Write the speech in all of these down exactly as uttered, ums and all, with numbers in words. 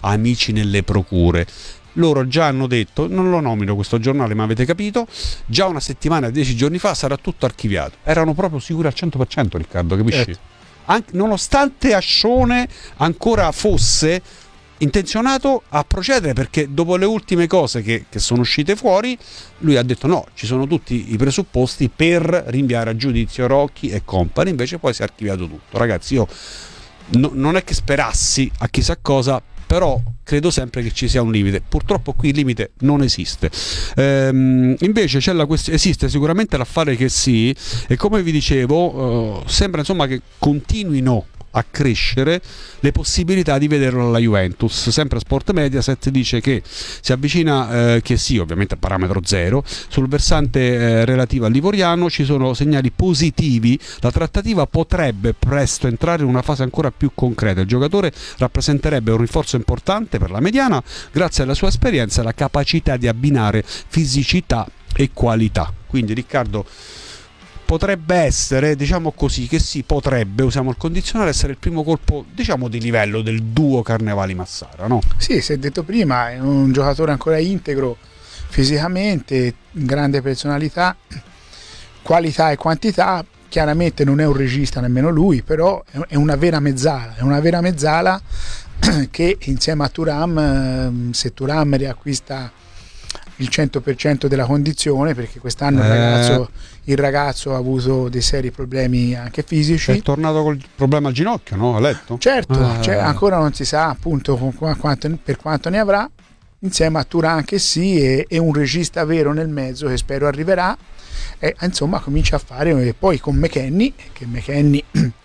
amici nelle procure. Loro già hanno detto, non lo nomino questo giornale ma avete capito, già una settimana, dieci giorni fa sarà tutto archiviato. Erano proprio sicuri al cento per cento, Riccardo, capisci? Certo. Anche, nonostante Ascione ancora fosse intenzionato a procedere, perché dopo le ultime cose che, che sono uscite fuori, lui ha detto no, ci sono tutti i presupposti per rinviare a giudizio Rocchi e company, invece poi si è archiviato tutto. Ragazzi, io no, non è che sperassi a chissà cosa, però credo sempre che ci sia un limite. Purtroppo qui il limite non esiste. Ehm, invece c'è la quest- esiste sicuramente l'affare che sì, e come vi dicevo, eh, sembra insomma che continuino a crescere le possibilità di vederlo alla Juventus. Sempre Sport Mediaset dice che si avvicina, eh, che sì, ovviamente a parametro zero, sul versante eh, relativo al livoriano ci sono segnali positivi, la trattativa potrebbe presto entrare in una fase ancora più concreta. Il giocatore rappresenterebbe un rinforzo importante per la mediana grazie alla sua esperienza e alla capacità di abbinare fisicità e qualità. Quindi Riccardo, potrebbe essere, diciamo così, che sì, potrebbe, usiamo il condizionale, essere il primo colpo, diciamo, di livello del duo Carnevali-Massara, no? Sì, si è detto prima, è un giocatore ancora integro fisicamente, grande personalità, qualità e quantità. Chiaramente non è un regista nemmeno lui, però è una vera mezzala, è una vera mezzala che insieme a Thuram, se Thuram riacquista il cento per cento della condizione, perché quest'anno il, ragazzo, il ragazzo ha avuto dei seri problemi anche fisici. È tornato col problema al ginocchio, no? Ha letto? Certo, ah. cioè, ancora non si sa appunto quanto, per quanto ne avrà, insieme a Thuram che sì, e, e un regista vero nel mezzo che spero arriverà, e insomma comincia a fare, e poi con McKennie, che McKennie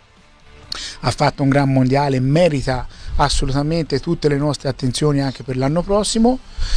ha fatto un gran mondiale, merita assolutamente tutte le nostre attenzioni anche per l'anno prossimo,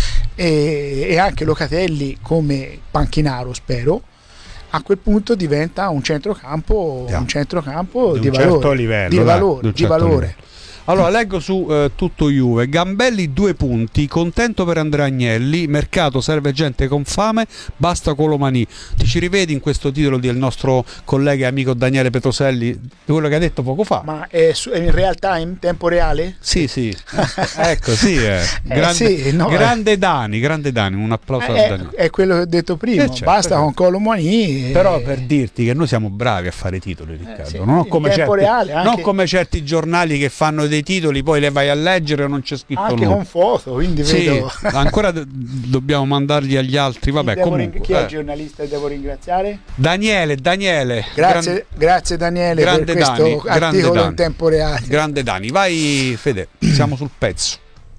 e, e anche Locatelli come panchinaro, spero, a quel punto diventa un centrocampo, yeah. un centrocampo di, di un valore, certo livello, di dai, valore, di, un di certo valore. Livello. Allora leggo su eh, tutto Juve. Gambelli due punti, contento per Andrea Agnelli, mercato serve gente con fame, basta Colomani. Ti ci rivedi in questo titolo del nostro collega e amico Daniele Petroselli, quello che ha detto poco fa? Ma è, su, è in realtà in tempo reale? Sì, sì, ecco, sì, è. Grande, eh sì, no, grande Dani, grande Dani, un applauso eh, a Dani. È quello che ho detto prima, eh certo, basta con Colomani. Però per dirti che noi siamo bravi a fare titoli, Riccardo, eh sì, non, come certi, reale, anche... non come certi giornali che fanno dei titoli, poi le vai a leggere e non c'è scritto anche nulla. Con foto, quindi sì, vedo... ancora d- dobbiamo mandargli agli altri. Vabbè, devo comunque, ring- chi è il eh. giornalista che devo ringraziare? Daniele, Daniele. Grazie, Gran... grazie Daniele grande per questo Dani, articolo grande Dani. in tempo reale. Grande Dani, vai Fede, siamo sul pezzo.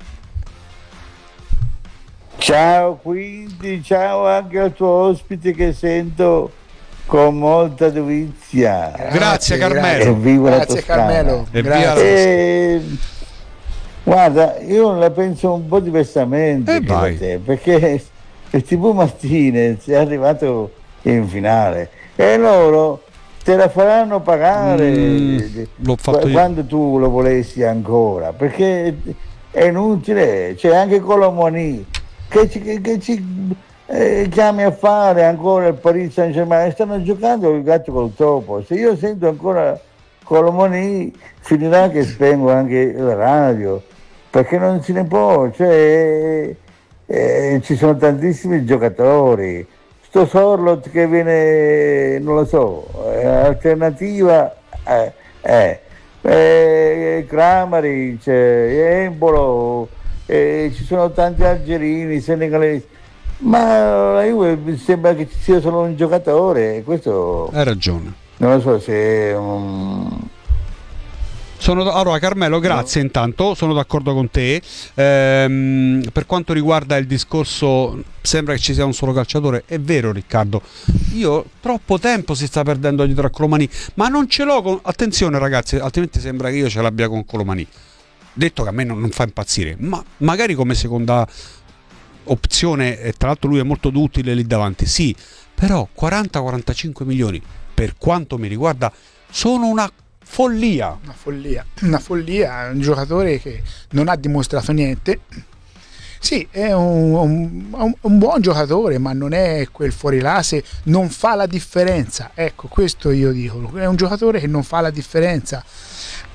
Ciao, quindi ciao anche al tuo ospite che sento con molta dovizia. Grazie, grazie Carmelo. E viva grazie la Carmelo. E grazie. E, guarda, io la penso un po' diversamente e che vai. da te, perché il tivù Martinez è arrivato in finale e loro te la faranno pagare mm, l'ho fatto quando io. tu lo volessi ancora, perché è inutile. C'è anche Colomoni che ci, che, che ci eh, chiami a fare ancora il Paris Saint-Germain, stanno giocando il gatto col topo. Se io sento ancora Colomoni finirà che spengo anche la radio, perché non se ne può, cioè eh, ci sono tantissimi giocatori. Sto Sorlot che viene, non lo so, eh, alternativa eh, eh, eh, Kramaric, eh, Embolo, eh, ci sono tanti algerini, senegalesi, ma la Juve sembra che ci sia solo un giocatore. Questo hai ragione, non lo so se è un... Sono, allora Carmelo, grazie no. Intanto, sono d'accordo con te. Ehm, per quanto riguarda il discorso, sembra che ci sia un solo calciatore, è vero Riccardo, io troppo tempo si sta perdendo dietro a Colomani, ma non ce l'ho con... attenzione ragazzi, altrimenti sembra che io ce l'abbia con Colomani, detto che a me non, non fa impazzire, ma magari come seconda opzione, e tra l'altro lui è molto utile lì davanti, sì, però quaranta quarantacinque milioni per quanto mi riguarda sono una follia. Una follia, una follia, un giocatore che non ha dimostrato niente. Sì, è un, un, un buon giocatore, ma non è quel fuorilasse, non fa la differenza. Ecco, questo io dico, è un giocatore che non fa la differenza.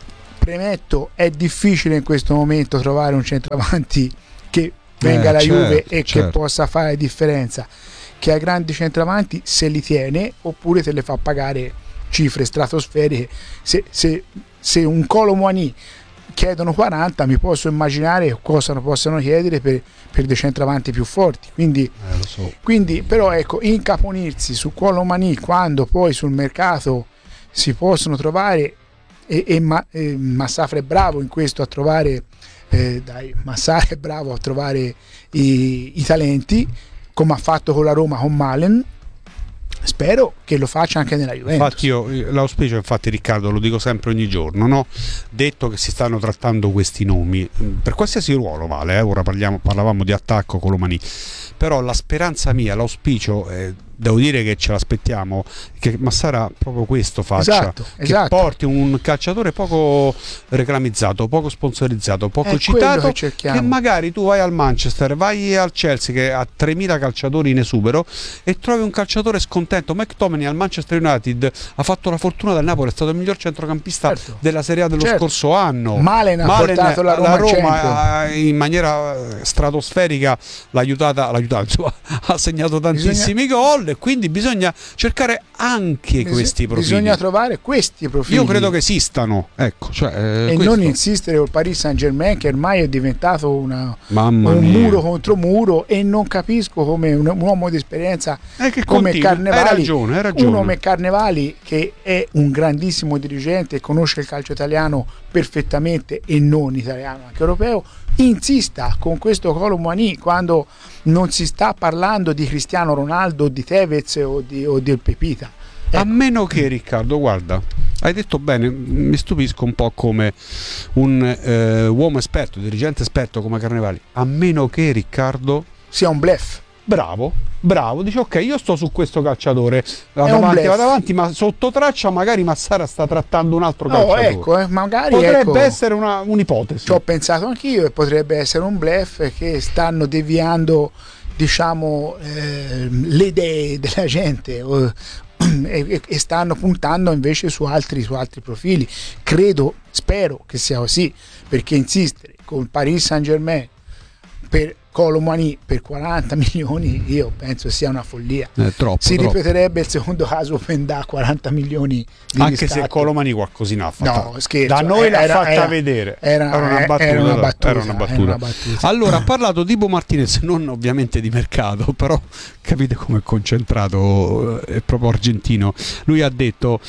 premetto, è difficile in questo momento trovare un centravanti che venga Eh, alla certo, Juve e certo. che possa fare la differenza, che ai grandi centravanti se li tiene oppure te le fa pagare cifre stratosferiche. Se, se, se un Kolo Muani chiedono quaranta, mi posso immaginare cosa possono chiedere per, per dei centravanti più forti, quindi, Eh, lo so. quindi però ecco, incaponirsi su Kolo Muani quando poi sul mercato si possono trovare e, e, Ma- e Massafra è bravo in questo a trovare eh, dai, Massara è bravo a trovare i, i talenti, come ha fatto con la Roma con Malen. Spero che lo faccia anche nella Juventus. Infatti io l'auspicio, infatti Riccardo, lo dico sempre ogni giorno, no? Detto che si stanno trattando questi nomi per qualsiasi ruolo vale, eh? Ora parliamo, parlavamo di attacco con Lomani, però la speranza mia, l'auspicio, eh, devo dire che ce l'aspettiamo, che Massara proprio questo faccia, Esatto, che esatto. porti un calciatore poco reclamizzato, poco sponsorizzato, poco È citato, quello che che, cerchiamo. magari tu vai al Manchester, vai al Chelsea che ha tremila calciatori in esubero e trovi un calciatore scontento. McTominay al Manchester United ha fatto la fortuna del Napoli, è stato il miglior centrocampista Certo. della Serie A dello Certo. scorso anno. Malen ha portato la Roma, al Champions. ha- in maniera stratosferica l'ha aiutata, l'ha aiutata, insomma, ha segnato tantissimi gol e quindi bisogna cercare anche Bis- questi profili. Bisogna trovare questi profili. Io credo che esistano, ecco, cioè, eh, e questo. non insistere col Paris Saint Germain che ormai è diventato una, Mamma un mia. muro contro muro, e non capisco come un, un uomo di esperienza Eh, che come continua. Carnevali, Hai ragione, hai ragione. uno come Carnevali che è un grandissimo dirigente e conosce il calcio italiano perfettamente e non italiano, anche europeo, insista con questo Kolo Muani quando non si sta parlando di Cristiano Ronaldo, di Tevez o di, o del Pepita. A Ecco. meno che, Riccardo, guarda, hai detto bene, mi stupisco un po' come un eh, uomo esperto, dirigente esperto come Carnevali, a meno che, Riccardo, Sia un bluff. bravo, bravo, dice ok, io sto su questo calciatore, un vado avanti, bluff. vado avanti, ma sotto traccia magari Massara sta trattando un altro No, calciatore. ecco, eh, magari Potrebbe ecco, essere una, un'ipotesi. ci ho pensato anch'io, e potrebbe essere un bluff che stanno deviando, diciamo, eh, le idee della gente, o- e, e stanno puntando invece su altri, su altri profili. Credo, spero che sia così, perché insistere con Paris Saint Germain per Kolo Muani per quaranta milioni io penso sia una follia. Eh, troppo, Si troppo. ripeterebbe il secondo caso Pendà, quaranta milioni di Anche riscatto. se Colomani qualcosina ha fatto. No, scherzo. Da noi l'ha Era- fatta era- vedere. era- una battuta. era una battuta, era una battuta. era una battuta. Allora, ha parlato di Bo Martinez, non ovviamente di mercato, però capite come è concentrato, è proprio argentino. Lui ha detto,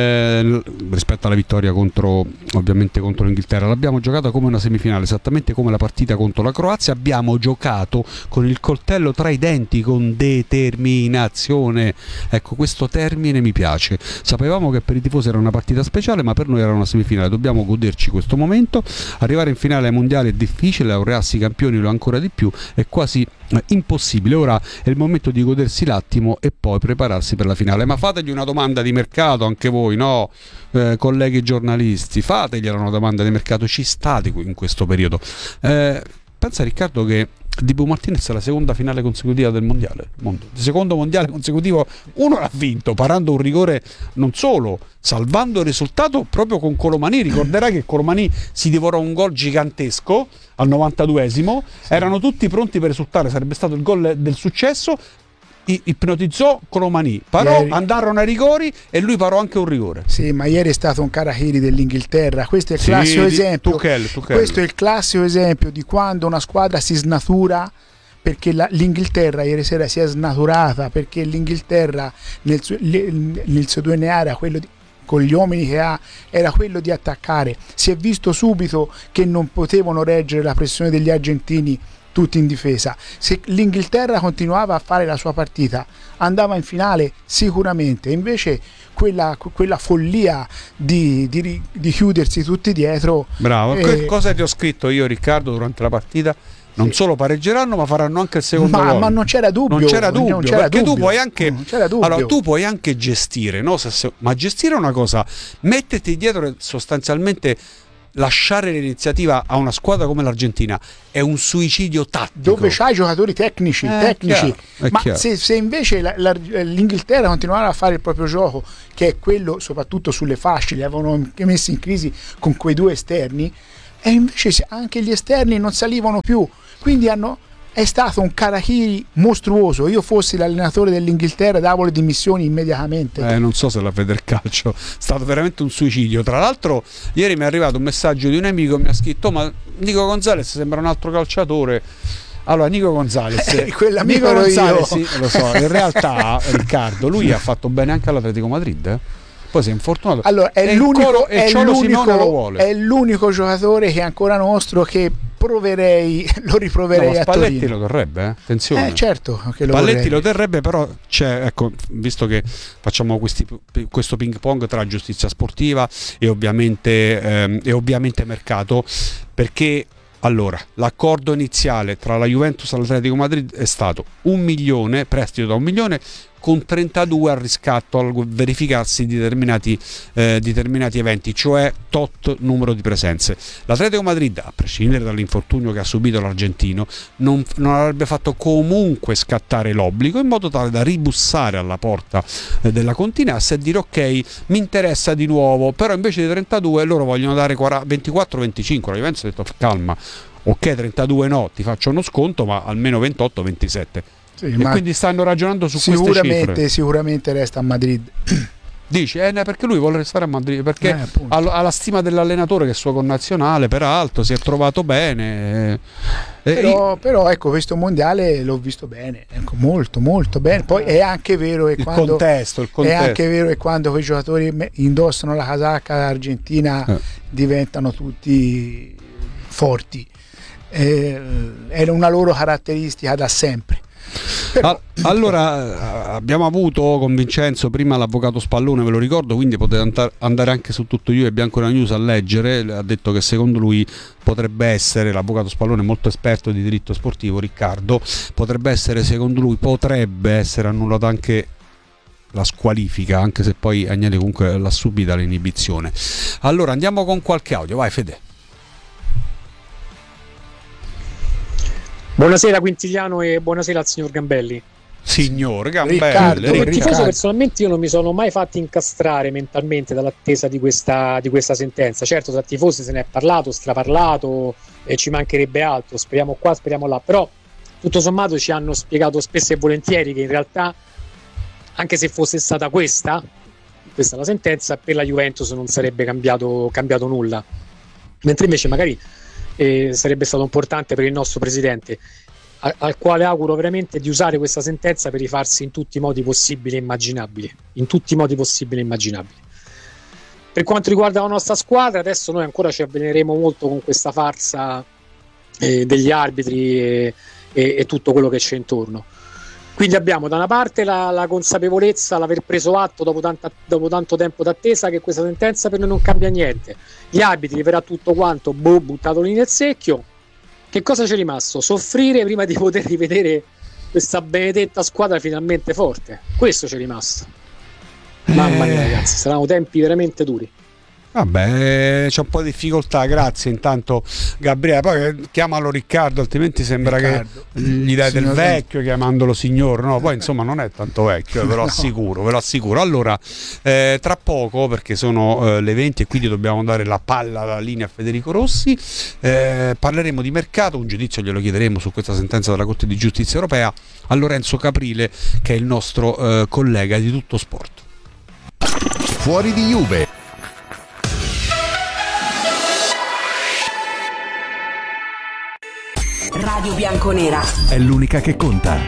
eh, rispetto alla vittoria contro, ovviamente contro l'Inghilterra, l'abbiamo giocata come una semifinale, esattamente come la partita contro la Croazia. Abbiamo giocato con il coltello tra i denti, con determinazione. Ecco, questo termine mi piace. Sapevamo che per i tifosi era una partita speciale, ma per noi era una semifinale. Dobbiamo goderci questo momento. Arrivare in finale ai mondiali è difficile, laurearsi campioni lo è ancora di più, è quasi eh, impossibile. Ora è il momento di godersi l'attimo e poi prepararsi per la finale. Ma fategli una domanda di mercato anche voi, no? Eh, colleghi giornalisti, fategliela una domanda di mercato, ci state in questo periodo. Eh, pensa, Riccardo, che di Bo Martinez è la seconda finale consecutiva del mondiale, mondo. Il secondo mondiale consecutivo, uno l'ha vinto parando un rigore, non solo, salvando il risultato proprio con Colomani. Ricorderai che Colomani si divorò un gol gigantesco al novantaduesimo, erano tutti pronti per esultare, sarebbe stato il gol del successo. I- ipnotizzò Colomani, parò, Ieri- andarono ai rigori e lui parò anche un rigore. Sì, ma ieri è stato un Karahiri dell'Inghilterra. Questo è il Sì, classico di- esempio. Tuchel, Tuchel. Questo è il classico esempio di quando una squadra si snatura, perché la- l'Inghilterra ieri sera si è snaturata, perché l'Inghilterra nel suo, le- nel suo D N A era quello di, con gli uomini che ha, era quello di attaccare. Si è visto subito che non potevano reggere la pressione degli argentini tutti in difesa. Se l'Inghilterra continuava a fare la sua partita, andava in finale sicuramente. Invece quella, quella follia di, di, di chiudersi tutti dietro. Bravo. eh, Che cosa ti ho scritto io, Riccardo, durante la partita? Non Sì. solo pareggeranno, ma faranno anche il secondo ma, gol. ma non c'era dubbio, Non c'era dubbio, non c'era perché dubbio. tu puoi anche Non c'era dubbio. allora, tu puoi anche gestire, no? Se- se- ma gestire è una cosa, metterti dietro e sostanzialmente lasciare l'iniziativa a una squadra come l'Argentina è un suicidio tattico. Dove c'hai giocatori tecnici, Eh, tecnici. chiaro, è ma chiaro. se, se invece la- la- l'Inghilterra continuava a fare il proprio gioco, che è quello soprattutto sulle fasce, li avevano anche messi in crisi con quei due esterni, e invece se- anche gli esterni non salivano più, quindi hanno, è stato un Karahiri mostruoso. Io fossi l'allenatore dell'Inghilterra davo le dimissioni immediatamente. Eh, non so se la Federcalcio è stato veramente un suicidio. Tra l'altro ieri mi è arrivato un messaggio di un amico, mi ha scritto: ma Nico Gonzalez sembra un altro calciatore. Allora, Nico Gonzalez, Eh, quell'amico Nico ero Gonzalez, io. sì, lo so, in realtà Riccardo, lui ha fatto bene anche all'Atletico Madrid, eh? Poi si è infortunato. Allora, è E il l'unico, Coro- e è, Cholo Simeone lo l'unico, vuole. è l'unico giocatore che è ancora nostro che proverei, lo No, riproverei ma a Spalletti Torino. lo terrebbe, eh? Attenzione. Eh, certo che lo Spalletti vorrei. lo terrebbe, però c'è, ecco, visto che facciamo questi, questo ping pong tra giustizia sportiva e ovviamente, ehm, e ovviamente mercato, perché allora l'accordo iniziale tra la Juventus e l'Atletico Madrid è stato un milione, prestito da un milione, con trentadue al riscatto al verificarsi di determinati, eh, determinati eventi, cioè tot numero di presenze. L'Atletico Madrid, a prescindere dall'infortunio che ha subito l'argentino, non, non avrebbe fatto comunque scattare l'obbligo, in modo tale da ribussare alla porta eh, della Continasse e dire: ok, mi interessa di nuovo, però invece di trentadue loro vogliono dare ventiquattro venticinque. La Juventus ha detto: calma, ok, trentadue no, ti faccio uno sconto, ma almeno ventotto ventisette. Sì, E ma quindi stanno ragionando su queste sicuramente, cifre. sicuramente resta a Madrid. Dici, eh, no, perché lui vuole restare a Madrid, perché Eh, appunto. ha, ha la stima dell'allenatore, che è suo connazionale, peraltro si è trovato bene. eh, e- Però, però ecco, questo mondiale l'ho visto bene, ecco, molto molto bene. Poi è anche vero che il quando contesto, il è contesto. anche vero che quando quei giocatori me- indossano la casacca argentina Eh. diventano tutti forti. Eh, era una loro caratteristica da sempre. Però- Ah, allora, eh, abbiamo avuto con Vincenzo prima l'avvocato Spallone, ve lo ricordo, quindi potete andar- andare anche su Tutto Juve e Bianco Nera News a leggere. Ha detto che secondo lui potrebbe essere, l'avvocato Spallone molto esperto di diritto sportivo, Riccardo, potrebbe essere, secondo lui, potrebbe essere annullata anche la squalifica, anche se poi Agnelli comunque l'ha subita l'inibizione. Allora andiamo con qualche audio, vai Fede. Buonasera Quintiliano e buonasera al signor Gambelli. Signor Gambelli, Riccardo, Come Riccardo. tifoso personalmente io non mi sono mai fatto incastrare mentalmente dall'attesa di questa, di questa sentenza. Certo, tra tifosi se ne è parlato, straparlato e ci mancherebbe altro, speriamo qua, speriamo là, però tutto sommato ci hanno spiegato spesso e volentieri che in realtà, anche se fosse stata questa questa la sentenza, per la Juventus non sarebbe cambiato, cambiato nulla, mentre invece magari eh, sarebbe stato importante per il nostro presidente, a- al quale auguro veramente di usare questa sentenza per rifarsi in tutti i modi possibili e immaginabili, in tutti i modi possibili e immaginabili. Per quanto riguarda la nostra squadra, adesso noi ancora ci avveleneremo molto con questa farsa eh, degli arbitri e, e, e tutto quello che c'è intorno. Quindi abbiamo da una parte la, la consapevolezza, l'aver preso atto dopo, tanta, dopo tanto tempo d'attesa che questa sentenza per noi non cambia niente. Gli arbitri verrà tutto quanto boh, buttato lì nel secchio. Che cosa c'è rimasto? Soffrire prima di poter rivedere questa benedetta squadra finalmente forte. Questo c'è rimasto. Mamma mia ragazzi, saranno tempi veramente duri. Vabbè, c'è un po' di difficoltà, grazie intanto Gabriele, poi chiamalo Riccardo, altrimenti sembra Riccardo. che gli dai del Signor- vecchio chiamandolo signor, no, poi insomma non è tanto vecchio, eh, ve lo No. assicuro, ve lo assicuro. Allora, eh, tra poco, perché sono eh, le venti e quindi dobbiamo dare la palla alla linea a Federico Rossi, eh, parleremo di mercato, un giudizio glielo chiederemo su questa sentenza della Corte di Giustizia Europea a Lorenzo Caprile, che è il nostro eh, collega di Tutto Sport. Fuori di Juve. Radio Bianconera. È l'unica che conta.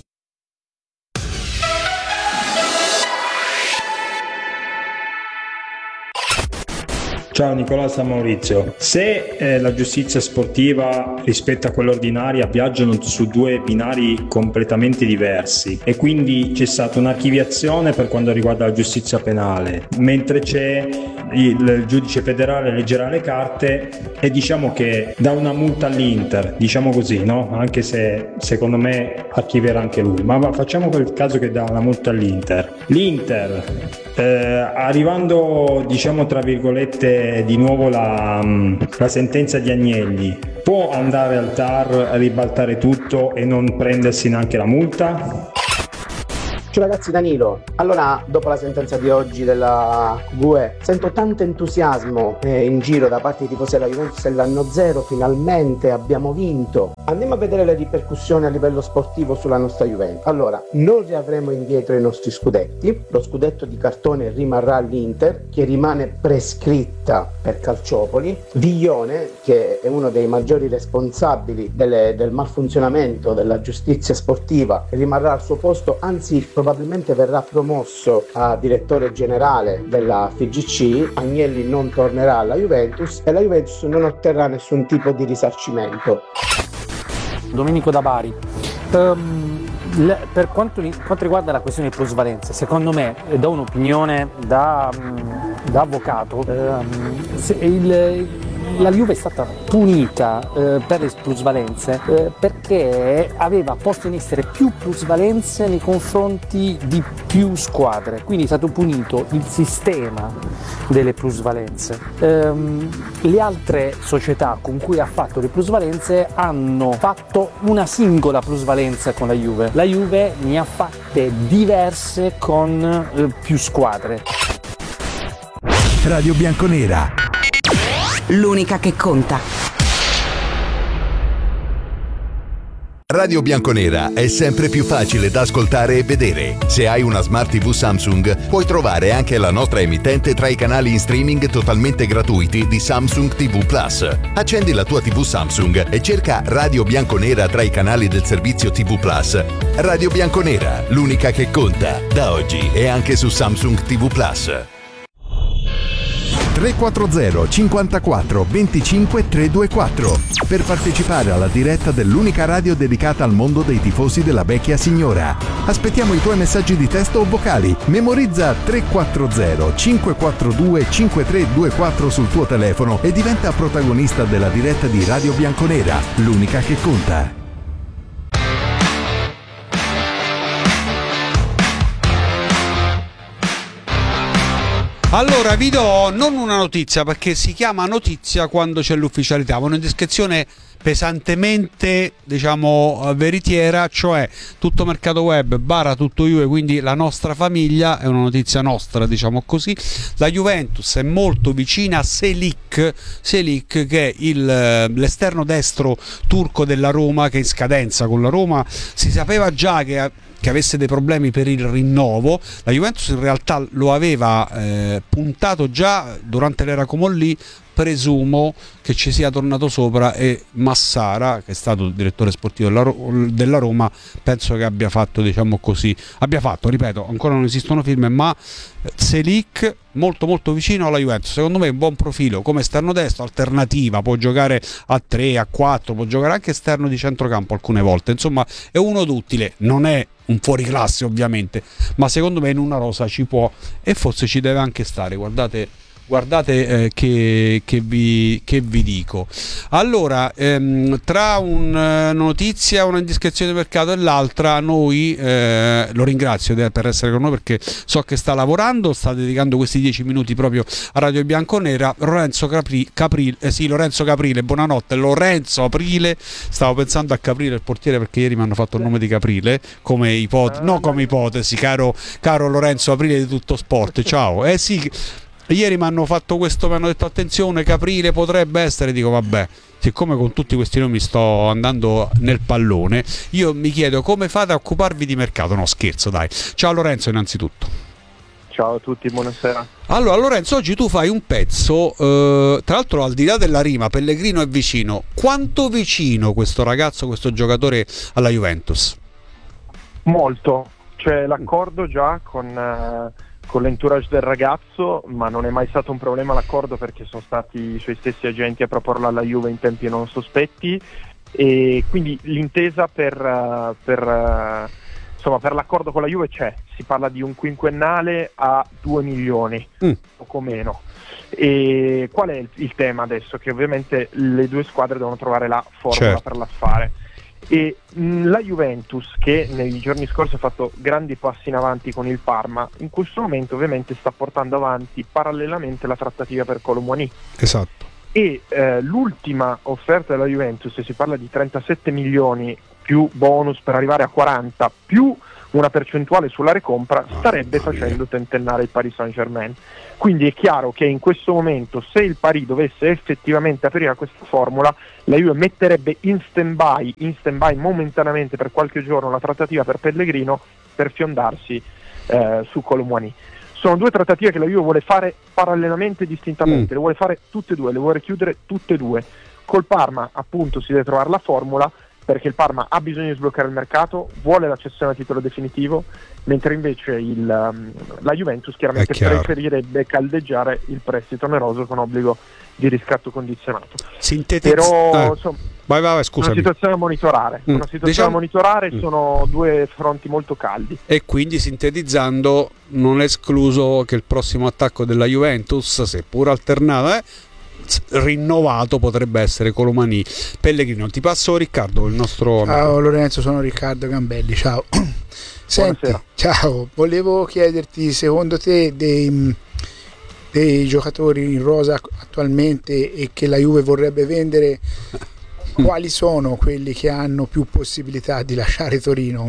Ciao Nicola, San Maurizio. Se eh, la giustizia sportiva rispetto a quella ordinaria viaggiano su due binari completamente diversi e quindi c'è stata un'archiviazione per quanto riguarda la giustizia penale, mentre c'è il, il giudice federale leggerà le carte e diciamo che dà una multa all'Inter, diciamo così, no? Anche se secondo me archivierà anche lui, ma va, facciamo quel caso che dà una multa all'Inter. L'Inter eh, arrivando diciamo tra virgolette eh, di nuovo la, la sentenza di Agnelli, può andare al T A R a ribaltare tutto e non prendersi neanche la multa? Ciao ragazzi, Danilo. Allora, dopo la sentenza di oggi della V U E, sento tanto entusiasmo eh, in giro da parte di tifosi della Juventus dell'anno zero, finalmente abbiamo vinto. Andiamo a vedere le ripercussioni a livello sportivo sulla nostra Juventus. Allora, non riavremo indietro i nostri scudetti, lo scudetto di cartone rimarrà all'Inter, che rimane prescritta per Calciopoli. Viglione, che è uno dei maggiori responsabili delle, del malfunzionamento della giustizia sportiva, rimarrà al suo posto, anzi probabilmente verrà promosso a direttore generale della F I G C. Agnelli non tornerà alla Juventus e la Juventus non otterrà nessun tipo di risarcimento. Domenico da Bari. Um, le, per quanto, quanto riguarda la questione di plusvalenze, secondo me, e do un'opinione da, da avvocato, um, se il, la Juve è stata punita eh, per le plusvalenze eh, perché aveva posto in essere più plusvalenze nei confronti di più squadre, quindi è stato punito il sistema delle plusvalenze. Ehm, le altre società con cui ha fatto le plusvalenze hanno fatto una singola plusvalenza con la Juve, la Juve ne ha fatte diverse con eh, più squadre. Radio Bianconera, l'unica che conta. Radio Bianconera è sempre più facile da ascoltare e vedere. Se hai una Smart tivù Samsung, puoi trovare anche la nostra emittente tra i canali in streaming totalmente gratuiti di Samsung tivù Plus. Accendi la tua tivù Samsung e cerca Radio Bianconera tra i canali del servizio tivù Plus. Radio Bianconera, l'unica che conta. Da oggi è anche su Samsung tivù Plus. tre quattro zero cinquantaquattro venticinque trecentoventiquattro per partecipare alla diretta dell'unica radio dedicata al mondo dei tifosi della vecchia signora. Aspettiamo i tuoi messaggi di testo o vocali. Memorizza tre quattro zero cinque quattro due cinque tre due quattro sul tuo telefono e diventa protagonista della diretta di Radio Bianconera, l'unica che conta. Allora vi do non una notizia, perché si chiama notizia quando c'è l'ufficialità, ma una descrizione pesantemente, diciamo, veritiera, cioè tutto mercato web barra tutto Juve, quindi la nostra famiglia, è una notizia nostra, diciamo così. La Juventus è molto vicina a Selik, Selik che è il, l'esterno destro turco della Roma, che è in scadenza con la Roma. Si sapeva già che che avesse dei problemi per il rinnovo. La Juventus in realtà lo aveva eh, puntato già durante l'era Comolli. Presumo che ci sia tornato sopra e Massara, che è stato direttore sportivo della, Ro- della Roma, penso che abbia fatto, diciamo così, abbia fatto, ripeto, ancora non esistono firme, ma Selik molto molto vicino alla Juventus. Secondo me è un buon profilo come esterno destro, alternativa, può giocare a tre, a quattro, può giocare anche esterno di centrocampo alcune volte, insomma è uno d'utile, non è un fuoriclasse ovviamente, ma secondo me in una rosa ci può e forse ci deve anche stare. Guardate Guardate eh, che, che, vi, che vi dico. Allora, ehm, tra una notizia, una indiscrezione di mercato e l'altra, noi eh, lo ringrazio per essere con noi, perché so che sta lavorando, sta dedicando questi dieci minuti proprio a Radio Bianconera. Lorenzo Capri, Caprile, eh sì, Lorenzo Caprile, buonanotte. Lorenzo Aprile, stavo pensando a Caprile il portiere, perché ieri mi hanno fatto il nome di Caprile come ipotesi, no come ipotesi, caro, caro Lorenzo Aprile di Tutto Sport. Ciao. Eh sì, ieri mi hanno fatto questo, mi hanno detto attenzione, Caprile potrebbe essere, dico vabbè, siccome con tutti questi nomi sto andando nel pallone, io mi chiedo come fate a occuparvi di mercato. No, scherzo, dai. Ciao Lorenzo innanzitutto. Ciao a tutti, buonasera. Allora Lorenzo, oggi tu fai un pezzo, eh, tra l'altro al di là della rima, Pellegrino è vicino. Quanto vicino questo ragazzo, questo giocatore alla Juventus? Molto, c'è l'accordo già con... Uh... con l'entourage del ragazzo, ma non è mai stato un problema l'accordo, perché sono stati i suoi stessi agenti a proporlo alla Juve in tempi non sospetti, e quindi l'intesa per, uh, per, uh, insomma, per l'accordo con la Juve c'è. Si parla di un quinquennale a due milioni, mm. poco meno. E qual è il, il tema adesso? Che ovviamente le due squadre devono trovare la formula, certo, per l'affare. E mh, la Juventus, che nei giorni scorsi ha fatto grandi passi in avanti con il Parma, in questo momento ovviamente sta portando avanti parallelamente la trattativa per Kolo Muani. Esatto. E eh, l'ultima offerta della Juventus, si parla di trentasette milioni più bonus per arrivare a quaranta, più una percentuale sulla recompra, starebbe facendo tentennare il Paris Saint-Germain. Quindi è chiaro che in questo momento, se il Paris dovesse effettivamente aprire questa formula, la Juve metterebbe in stand-by, in stand-by momentaneamente per qualche giorno la trattativa per Pellegrino, per fiondarsi eh, su Kolo Muani. Sono due trattative che la Juve vuole fare parallelamente e distintamente, mm. le vuole fare tutte e due, le vuole chiudere tutte e due. Col Parma appunto si deve trovare la formula, perché il Parma ha bisogno di sbloccare il mercato, vuole la cessione a titolo definitivo, mentre invece il, um, la Juventus chiaramente preferirebbe caldeggiare il prestito oneroso con obbligo di riscatto condizionato. Sintetizz- Però eh. insomma, vai, vai, scusami. una situazione da monitorare, Mm. una situazione Diciamo- da monitorare, Mm. sono due fronti molto caldi. E quindi, sintetizzando, non è escluso che il prossimo attacco della Juventus, seppur alternato, eh, rinnovato, potrebbe essere Kolo Muani. Pellegrino, ti passo Riccardo, il nostro Ciao amico. Lorenzo, sono Riccardo Gambelli, ciao. Senti, Buonasera. ciao, volevo chiederti, secondo te dei, dei giocatori in rosa attualmente e che la Juve vorrebbe vendere, quali sono quelli che hanno più possibilità di lasciare Torino?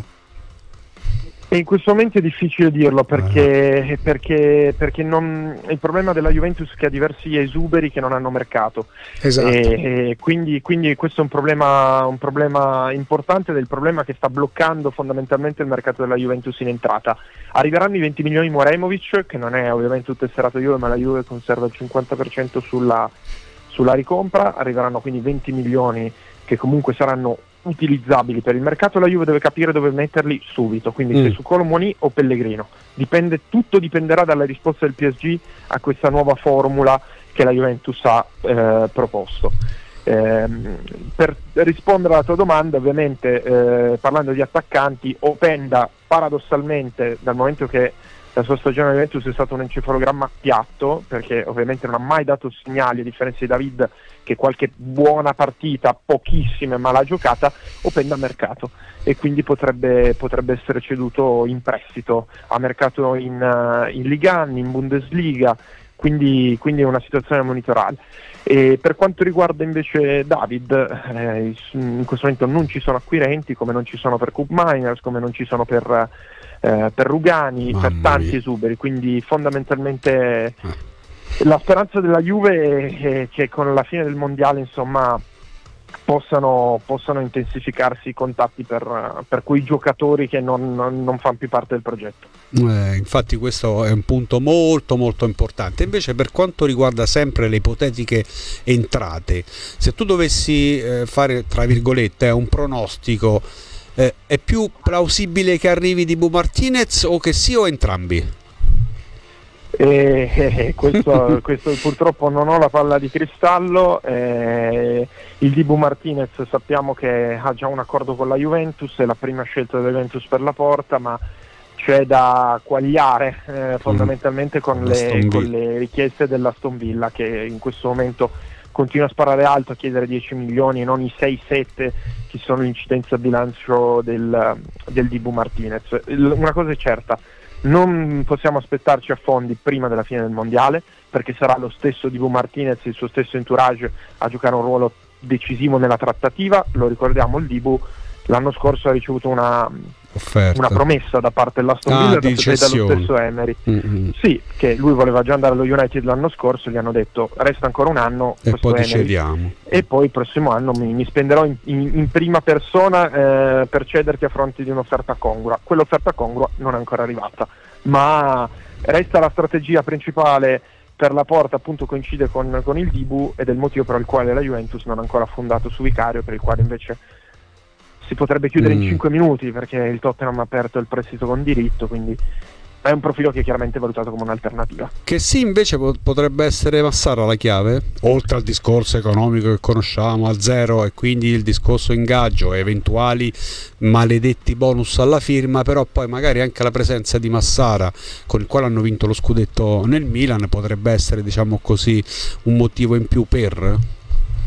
E in questo momento è difficile dirlo perché, perché, perché non, il problema della Juventus è che ha diversi esuberi che non hanno mercato. Esatto. E, e quindi, quindi questo è un problema, un problema importante ed è il problema che sta bloccando fondamentalmente il mercato della Juventus in entrata. Arriveranno i venti milioni Moremovic, che non è ovviamente un tesserato Juve, ma la Juve conserva il cinquanta per cento sulla, sulla ricompra, arriveranno quindi venti milioni che comunque saranno utilizzabili per il mercato. La Juve deve capire dove metterli subito, quindi mm. se su Kolo Muani o Pellegrino. Dipende, tutto dipenderà dalla risposta del P S G a questa nuova formula che la Juventus ha eh, proposto. Eh, per rispondere alla tua domanda, ovviamente eh, parlando di attaccanti, Openda paradossalmente, dal momento che la sua stagione a Juventus è stato un encefalogramma piatto, perché ovviamente non ha mai dato segnali, a differenza di David che qualche buona partita, pochissime, ma l'ha giocata, Openda a mercato e quindi potrebbe, potrebbe essere ceduto in prestito a mercato in, uh, in Liga uno, in Bundesliga, quindi, quindi è una situazione monitorale. E per quanto riguarda invece David, eh, in questo momento non ci sono acquirenti, come non ci sono per Cup Miners, come non ci sono per... Eh, per Rugani, Mamma per tanti mia. esuberi, quindi fondamentalmente eh. la speranza della Juve è, è che con la fine del mondiale insomma possano, possano intensificarsi i contatti per, per quei giocatori che non, non, non fanno più parte del progetto. Eh, infatti questo è un punto molto molto importante. Invece per quanto riguarda sempre le ipotetiche entrate, se tu dovessi eh, fare tra virgolette un pronostico, Eh, è più plausibile che arrivi Dibu Martinez o che sì o entrambi? Eh, eh, questo, questo purtroppo non ho la palla di cristallo. Eh, il Dibu Martinez sappiamo che ha già un accordo con la Juventus, è la prima scelta della Juventus per la porta, ma c'è da quagliare eh, fondamentalmente con le, con le richieste dell'Aston Villa, che in questo momento continua a sparare alto, a chiedere dieci milioni e non i sei sette che sono l'incidenza a bilancio del, del Dibu Martinez. Una cosa è certa, non possiamo aspettarci affondi prima della fine del mondiale, perché sarà lo stesso Dibu Martinez, il suo stesso entourage a giocare un ruolo decisivo nella trattativa. Lo ricordiamo, il Dibu l'anno scorso ha ricevuto una, una promessa da parte dell'Aston ah, Villa e dallo stesso Emery. Mm-hmm. Sì, che lui voleva già andare allo United l'anno scorso, gli hanno detto resta ancora un anno e poi ti Emery, cediamo e poi il prossimo anno mi, mi spenderò in, in, in prima persona eh, per cederti a fronte di un'offerta congrua. Quell'offerta congrua non è ancora arrivata, ma resta la strategia principale per la porta, appunto coincide con, con il Dibu, ed è il motivo per il quale la Juventus non ha ancora fondato su Vicario, per il quale invece si potrebbe chiudere mm. in cinque minuti, perché il Tottenham ha aperto il prestito con diritto, quindi è un profilo che è chiaramente valutato come un'alternativa. Che sì, invece potrebbe essere Massara la chiave, oltre al discorso economico che conosciamo a zero, e quindi il discorso ingaggio e eventuali maledetti bonus alla firma, però poi magari anche la presenza di Massara, con il quale hanno vinto lo scudetto nel Milan, potrebbe essere, diciamo così, un motivo in più per...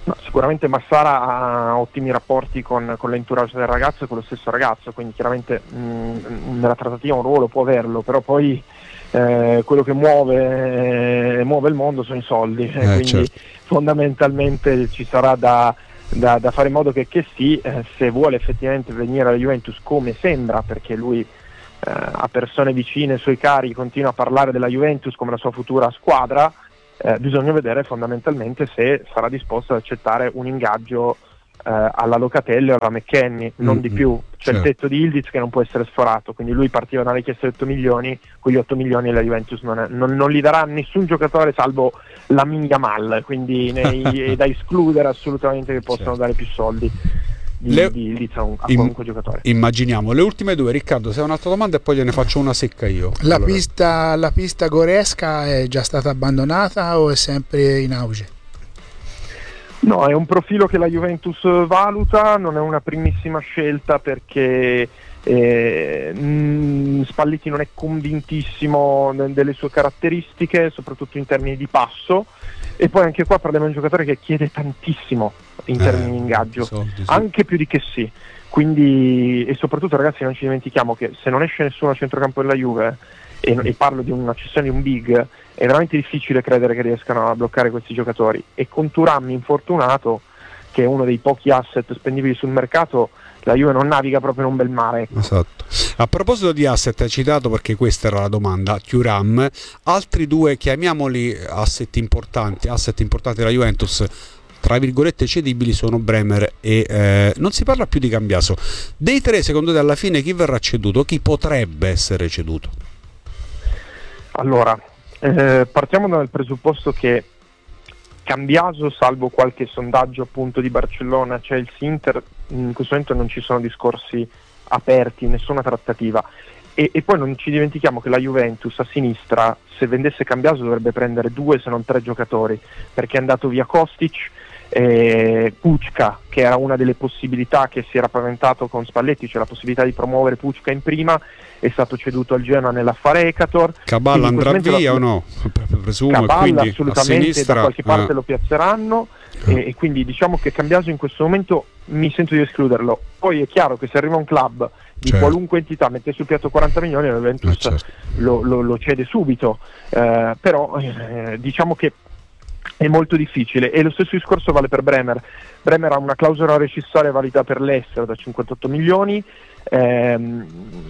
No, sicuramente Massara ha ottimi rapporti con, con l'entourage del ragazzo e con lo stesso ragazzo, quindi chiaramente mh, nella trattativa un ruolo può averlo, però poi eh, quello che muove, eh, muove il mondo sono i soldi, eh, quindi certo. Fondamentalmente ci sarà da, da, da fare in modo che, che sì, eh, se vuole effettivamente venire alla Juventus come sembra, perché lui eh, a persone vicine, suoi cari, continua a parlare della Juventus come la sua futura squadra. Eh, bisogna vedere fondamentalmente se sarà disposto ad accettare un ingaggio eh, alla Locatelli o alla McKennie, non mm-hmm. di più. C'è certo. il tetto di Ildiz che non può essere sforato, quindi lui partiva da una richiesta di otto milioni, quegli otto milioni la Juventus non, è, non, non li darà a nessun giocatore salvo la Yamal, quindi nei, è da escludere assolutamente che possano certo. dare più soldi di, le... di Ildiz a, un, a qualunque Im... giocatore. Immaginiamo le ultime due. Riccardo, se hai un'altra domanda e poi gliene faccio una secca io. La, allora. pista, la pista Goresca è già stata abbandonata o è sempre in auge? No, è un profilo che la Juventus valuta, non è una primissima scelta perché eh, mh, Spalletti non è convintissimo delle sue caratteristiche, soprattutto in termini di passo, e poi anche qua parliamo di un giocatore che chiede tantissimo in termini eh, di ingaggio, soldi, sì. anche più di che sì, quindi, e soprattutto ragazzi non ci dimentichiamo che se non esce nessuno a centrocampo della Juve, e, e parlo di una cessione di un big, è veramente difficile credere che riescano a bloccare questi giocatori, e con Thuram infortunato, che è uno dei pochi asset spendibili sul mercato, la Juve non naviga proprio in un bel mare. Esatto. A proposito di asset, hai citato, perché questa era la domanda, Thuram, altri due, chiamiamoli asset importanti, asset importanti della Juventus, tra virgolette cedibili, sono Bremer e eh, non si parla più di Cambiaso. Dei tre, secondo te, alla fine chi verrà ceduto? Chi potrebbe essere ceduto? Allora, eh, partiamo dal presupposto che Cambiaso, salvo qualche sondaggio appunto di Barcellona, Chelsea, Inter, in questo momento non ci sono discorsi aperti, nessuna trattativa, e, e poi non ci dimentichiamo che la Juventus a sinistra, se vendesse Cambiaso, dovrebbe prendere due se non tre giocatori, perché è andato via Kostic, eh, Pucca, che era una delle possibilità che si era paventato con Spalletti, cioè la possibilità di promuovere Pucca in prima, è stato ceduto al Genoa nell'affare Hecator. Caballa andrà via la... o no? Presumo. Caballa quindi assolutamente sinistra, da qualche parte eh. lo piazzeranno, eh. e, e quindi diciamo che Cambiaso in questo momento mi sento di escluderlo. Poi è chiaro che se arriva un club di certo. qualunque entità mette sul piatto quaranta milioni, la Juventus eh, certo. lo, lo, lo cede subito, eh, però eh, diciamo che è molto difficile, e lo stesso discorso vale per Bremer. Bremer ha una clausola rescissoria valida per l'estero da cinquantotto milioni, ehm,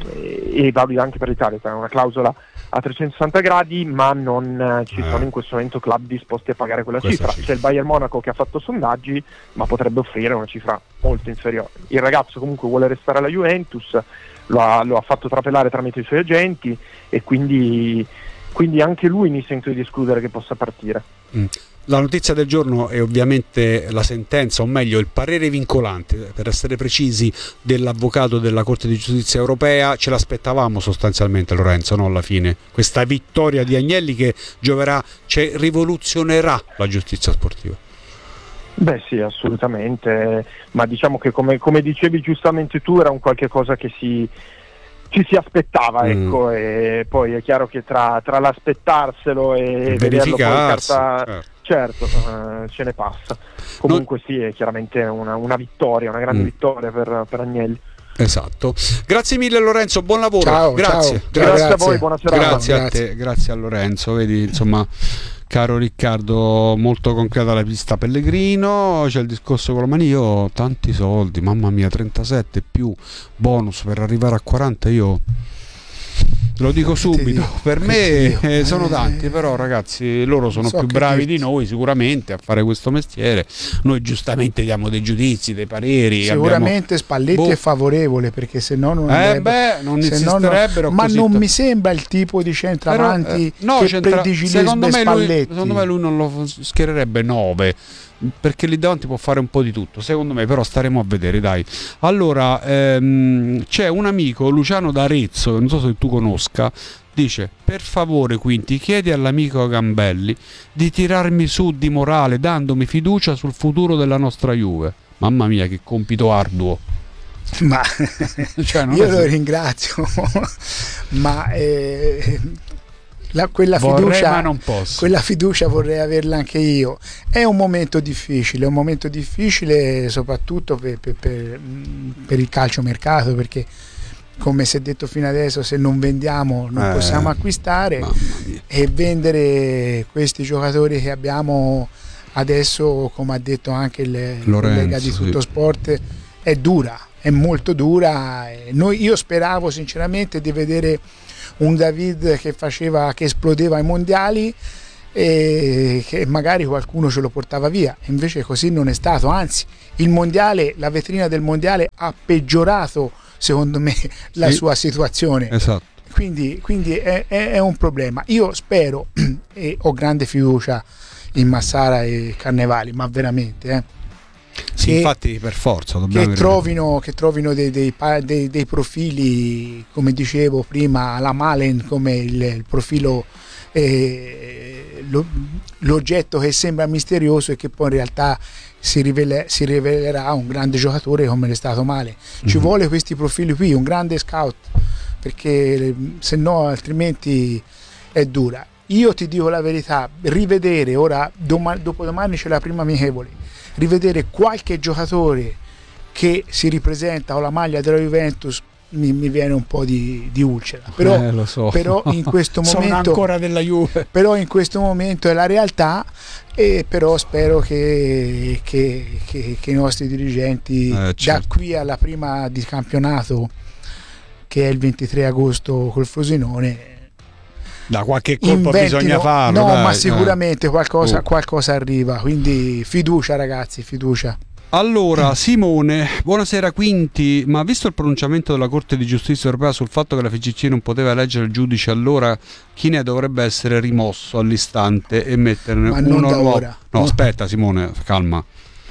e valida anche per l'Italia, cioè una clausola a trecentosessanta gradi, ma non eh, ci sono in questo momento club disposti a pagare quella Questa cifra. cifra. C'è il Bayern Monaco che ha fatto sondaggi, ma potrebbe offrire una cifra molto inferiore. Il ragazzo comunque vuole restare alla Juventus, lo ha, lo ha fatto trapelare tramite i suoi agenti, e quindi, quindi anche lui mi sento di escludere che possa partire. Mm. La notizia del giorno è ovviamente la sentenza, o meglio il parere vincolante, per essere precisi, dell'avvocato della Corte di Giustizia Europea. Ce l'aspettavamo sostanzialmente, Lorenzo, no? Alla fine questa vittoria di Agnelli che gioverà, cioè rivoluzionerà la giustizia sportiva. Beh sì, assolutamente, ma diciamo che come, come dicevi giustamente tu, era un qualche cosa che si... ci si aspettava, ecco, mm. e poi è chiaro che tra, tra l'aspettarselo e vederlo poi in carta, certo, certo uh, ce ne passa. Comunque no. Sì, è chiaramente una, una vittoria, una grande mm. vittoria per, per Agnelli. Esatto. Grazie mille Lorenzo, buon lavoro. Ciao, grazie. Ciao. Grazie, grazie a voi, buona serata. Grazie, grazie a te, grazie a Lorenzo. Vedi, insomma, caro Riccardo, molto concreta la pista Pellegrino. C'è il discorso con la mani, io ho tanti soldi, mamma mia, trentasette più bonus per arrivare a quaranta, io lo dico subito, per me eh, sono tanti, però ragazzi, loro sono so più bravi dirti. di noi sicuramente a fare questo mestiere. Noi giustamente diamo dei giudizi, dei pareri. Sicuramente abbiamo... Spalletti boh. è favorevole, perché se no non eh beh, non insisterebbero, ma così non t- mi sembra il tipo di centravanti però, eh, no, che centra... predigilisce secondo me Spalletti. Lui, secondo me lui non lo schiererebbe nove, perché lì davanti può fare un po' di tutto, secondo me, però staremo a vedere, dai. Allora, ehm, c'è un amico, Luciano d'Arezzo, che non so se tu conosca, dice: per favore Quinti, chiedi all'amico Gambelli di tirarmi su di morale, dandomi fiducia sul futuro della nostra Juve. Mamma mia, che compito arduo. Ma cioè, non io è lo se... ringrazio, ma eh, la, quella, vorrei, fiducia, ma non posso. quella fiducia vorrei averla anche io. È un momento difficile, è un momento difficile soprattutto per, per, per, per il calciomercato, perché come si è detto fino adesso, se non vendiamo non eh, possiamo acquistare, e vendere questi giocatori che abbiamo adesso, come ha detto anche il Lorenzo, collega di Tutto sì. Sport, è dura, è molto dura. Noi, io speravo sinceramente di vedere un David che faceva, che esplodeva ai mondiali e che magari qualcuno ce lo portava via, invece così non è stato, anzi il mondiale, la vetrina del mondiale ha peggiorato secondo me la sì, sua situazione. Esatto. Quindi, quindi è, è, è un problema. Io spero e ho grande fiducia in Massara e Carnevali, ma veramente eh, sì, che, infatti per forza che trovino, che trovino dei, dei, dei, dei profili, come dicevo prima, alla Malen, come il, il profilo eh, lo, l'oggetto che sembra misterioso e che poi in realtà si, rivele, si rivelerà un grande giocatore come l'è stato Malen. Ci mm-hmm. vuole questi profili qui, un grande scout, perché se no altrimenti è dura. Io ti dico la verità, rivedere ora, domani, dopodomani c'è la prima amichevole, rivedere qualche giocatore che si ripresenta con la maglia della Juventus mi, mi viene un po' di, di ulcera, però, eh, lo so. però in questo momento sono ancora della Juve, però in questo momento è la realtà, e però spero che, che, che, che i nostri dirigenti eh, certo. da qui alla prima di campionato, che è il ventitré agosto col Frosinone, da qualche colpo bisogna farlo, no, dai, ma sicuramente eh. qualcosa, oh. qualcosa arriva, quindi fiducia ragazzi, fiducia. Allora, Simone, buonasera Quinti, ma visto il pronunciamento della Corte di Giustizia Europea sul fatto che la F I G C non poteva eleggere il giudice, allora chi ne dovrebbe essere rimosso all'istante e metterne ma uno nuovo? Ora. No, aspetta Simone, calma.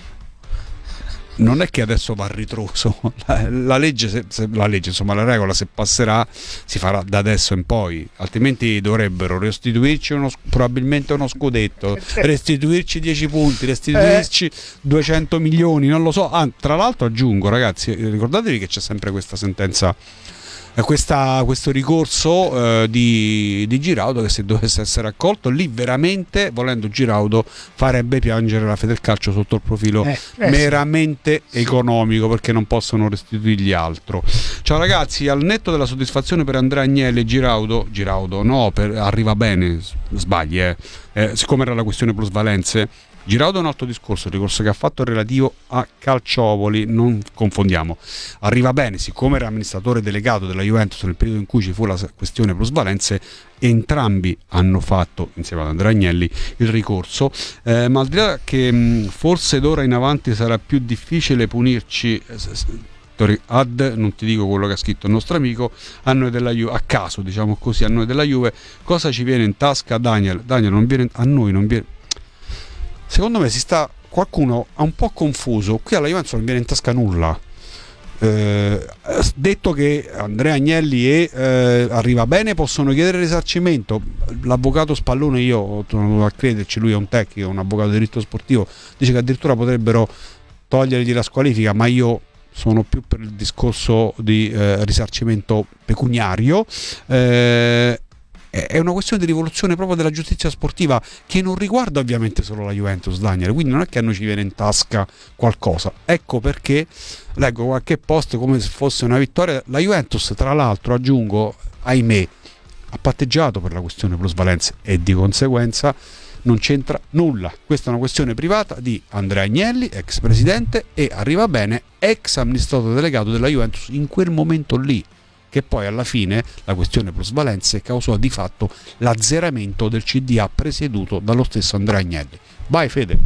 Non è che adesso va a ritroso, la, la legge, se, se, la legge, insomma la regola se passerà si farà da adesso in poi, altrimenti dovrebbero restituirci uno, probabilmente uno scudetto, restituirci dieci punti, restituirci eh. duecento milioni, non lo so. Ah, tra l'altro aggiungo ragazzi, ricordatevi che c'è sempre questa sentenza, Questa, questo ricorso eh, di, di Giraudo, che se dovesse essere accolto lì veramente, volendo Giraudo, farebbe piangere la Federcalcio sotto il profilo eh, eh, meramente sì. economico, perché non possono restituirgli altro. Ciao ragazzi, al netto della soddisfazione per Andrea Agnelli e Giraudo Giraudo no, per, arriva bene, sbagli eh. Eh, siccome era la questione plusvalenze, Giraudo è un altro discorso, il ricorso che ha fatto è relativo a Calciopoli, non confondiamo. Arriva bene, siccome era amministratore delegato della Juventus nel periodo in cui ci fu la questione plusvalenze, entrambi hanno fatto, insieme ad Andrea Agnelli, il ricorso, eh, ma al di là che mh, forse d'ora in avanti sarà più difficile punirci, eh, ad, non ti dico quello che ha scritto il nostro amico, a noi della Juve, a caso diciamo così, a noi della Juve, cosa ci viene in tasca? Daniel, Daniel non viene, a noi non viene... Secondo me si sta, qualcuno ha un po' confuso, qui alla Juventus non viene in tasca nulla. Eh, detto che Andrea Agnelli e eh, Arriva Bene possono chiedere risarcimento, l'avvocato Spallone, io torno a crederci, lui è un tecnico, un avvocato di diritto sportivo, dice che addirittura potrebbero togliergli la squalifica, ma io sono più per il discorso di eh, risarcimento pecuniario. Eh, è una questione di rivoluzione proprio della giustizia sportiva, che non riguarda ovviamente solo la Juventus, Daniel, quindi non è che a noi ci viene in tasca qualcosa. Ecco perché leggo qualche post come se fosse una vittoria. La Juventus, tra l'altro, aggiungo, ahimè, ha patteggiato per la questione plusvalenze e di conseguenza non c'entra nulla. Questa è una questione privata di Andrea Agnelli, ex presidente, e Arriva Bene, ex amministratore delegato della Juventus in quel momento lì, che poi alla fine la questione plusvalenze causò di fatto l'azzeramento del C D A presieduto dallo stesso Andrea Agnelli. Vai Fede.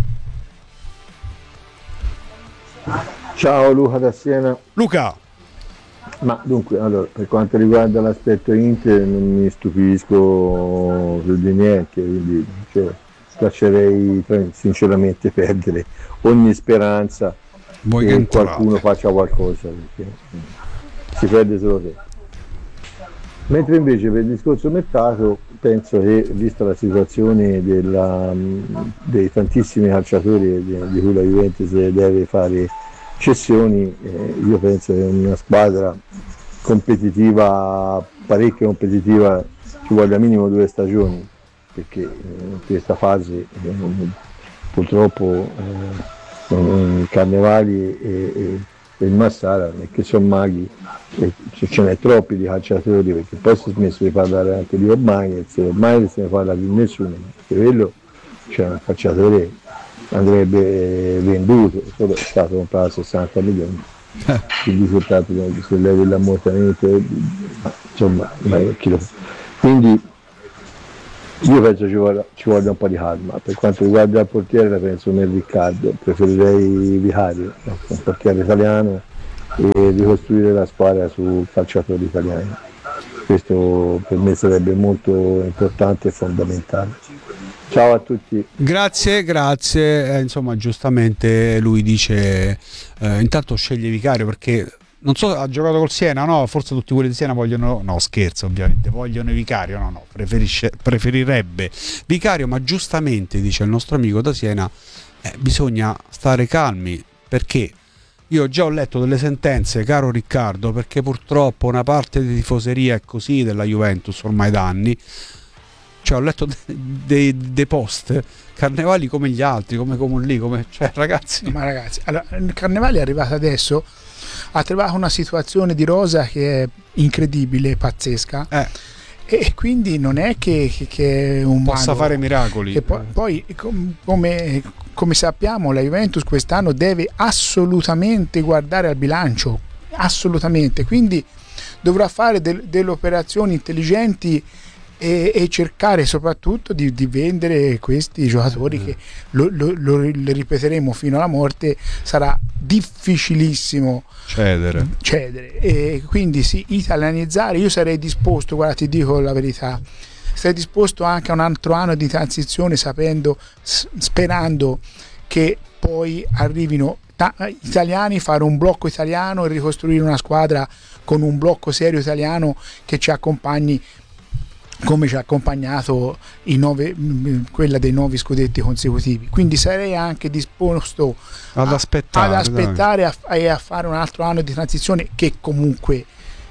Ciao Luca da Siena. Luca. Ma dunque, allora, per quanto riguarda l'aspetto Inter non mi stupisco più di niente, quindi cioè, lascerei sinceramente perdere ogni speranza Vuoi che qualcuno faccia qualcosa, perché si perde solo tempo. Mentre invece per il discorso mercato penso che, vista la situazione della, dei tantissimi calciatori di, di cui la Juventus deve fare cessioni, eh, io penso che una squadra competitiva, parecchio competitiva, ci vuole minimo due stagioni, perché in questa fase eh, purtroppo eh, i Carnevali e, e, e il Massara non è che sono maghi, e ce n'è troppi di calciatori, perché poi si è smesso di parlare anche di Ormagnez, ormai se ne parla più nessuno, perché quello c'è un calciatore andrebbe venduto, solo è stato comprato a sessanta milioni. Il risultato se levi l'ammortamento, insomma, quindi io penso ci voglia, ci voglia un po' di calma. Per quanto riguarda il portiere, la penso nel Riccardo, preferirei Vicario, un portiere italiano, e ricostruire la squadra su calciatori italiani. Questo per me sarebbe molto importante e fondamentale. Ciao a tutti. Grazie, grazie. Eh, insomma, giustamente lui dice eh, intanto sceglie Vicario, perché non so, ha giocato col Siena, no? Forse tutti quelli di Siena vogliono, no scherzo ovviamente, vogliono Vicario, no no, preferisce, preferirebbe Vicario, ma giustamente dice il nostro amico da Siena, eh, bisogna stare calmi, perché io già ho letto delle sentenze, caro Riccardo, perché purtroppo una parte di tifoseria è così della Juventus ormai da anni. Cioè, ho letto dei de, de post Carnevali come gli altri, come come lì, come, cioè ragazzi. Ma ragazzi, allora, Carnevali è arrivato adesso, ha trovato una situazione di rosa che è incredibile, pazzesca. Eh. E quindi non è che, che, che un possa fare miracoli. Che poi, poi come, come sappiamo, la Juventus quest'anno deve assolutamente guardare al bilancio, assolutamente. Quindi dovrà fare del, delle operazioni intelligenti e, e cercare soprattutto di, di vendere questi giocatori mm. che lo, lo, lo, lo ripeteremo fino alla morte, sarà difficilissimo cedere, cedere. E quindi sì, italianizzare. Io sarei disposto, guarda, ti dico la verità, sarei disposto anche a un altro anno di transizione, sapendo, sperando che poi arrivino ta- italiani, fare un blocco italiano e ricostruire una squadra con un blocco serio italiano che ci accompagni come ci ha accompagnato i nove, quella dei nove scudetti consecutivi. Quindi sarei anche disposto ad a, aspettare, ad aspettare a, a fare un altro anno di transizione, che comunque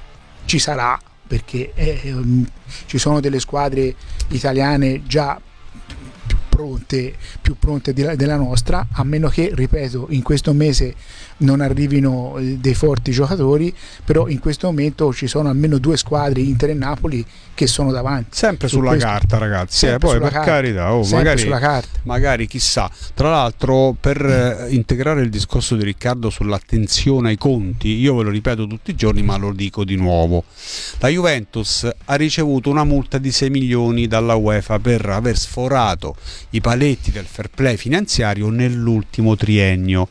ci sarà, perché eh, ci sono delle squadre italiane già più pronte, più pronte di, della nostra, a meno che, ripeto, in questo mese non arrivino dei forti giocatori, però in questo momento ci sono almeno due squadre, Inter e Napoli, che sono davanti. Sempre su sulla questo. carta, ragazzi, eh, poi per carta. carità, oh, magari, sulla carta. magari chissà. Tra l'altro, per eh, integrare il discorso di Riccardo sull'attenzione ai conti, io ve lo ripeto tutti i giorni, ma lo dico di nuovo. La Juventus ha ricevuto una multa di sei milioni dalla UEFA per aver sforato i paletti del fair play finanziario nell'ultimo triennio,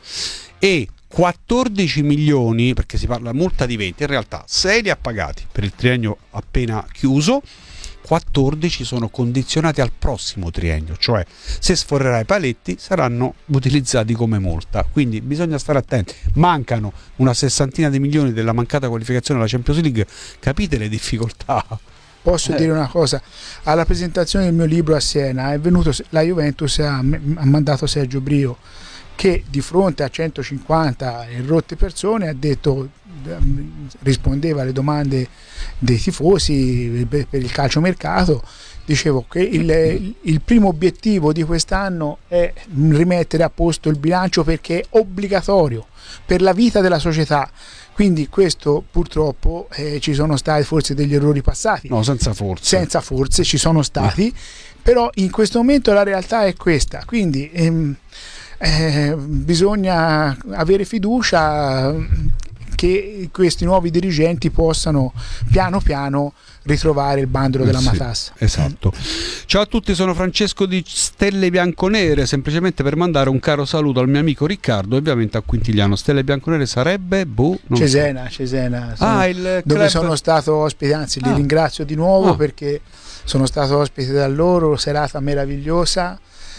e quattordici milioni, perché si parla multa di venti, in realtà sei li ha pagati per il triennio appena chiuso, quattordici sono condizionati al prossimo triennio, cioè se sforerà i paletti saranno utilizzati come multa, quindi bisogna stare attenti. Mancano una sessantina di milioni della mancata qualificazione alla Champions League, capite le difficoltà? Posso eh. dire una cosa, alla presentazione del mio libro a Siena è venuto, la Juventus ha, ha mandato Sergio Brio, che di fronte a centocinquanta rotte persone ha detto, rispondeva alle domande dei tifosi per il calciomercato, dicevo che il, il primo obiettivo di quest'anno è rimettere a posto il bilancio, perché è obbligatorio per la vita della società. Quindi questo purtroppo eh, ci sono stati forse degli errori passati, no, senza forse senza forse ci sono stati, eh. però in questo momento la realtà è questa, quindi ehm, Eh, bisogna avere fiducia che questi nuovi dirigenti possano piano piano ritrovare il bandolo eh della sì, matassa. Esatto. Ciao a tutti, sono Francesco di Stelle Bianconere, semplicemente per mandare un caro saluto al mio amico Riccardo, ovviamente a Quintigliano. Stelle Bianconere sarebbe boh, non Cesena, so. Cesena ah, il dove club... sono stato ospite, anzi li ah. ringrazio di nuovo ah. perché sono stato ospite da loro, serata meravigliosa.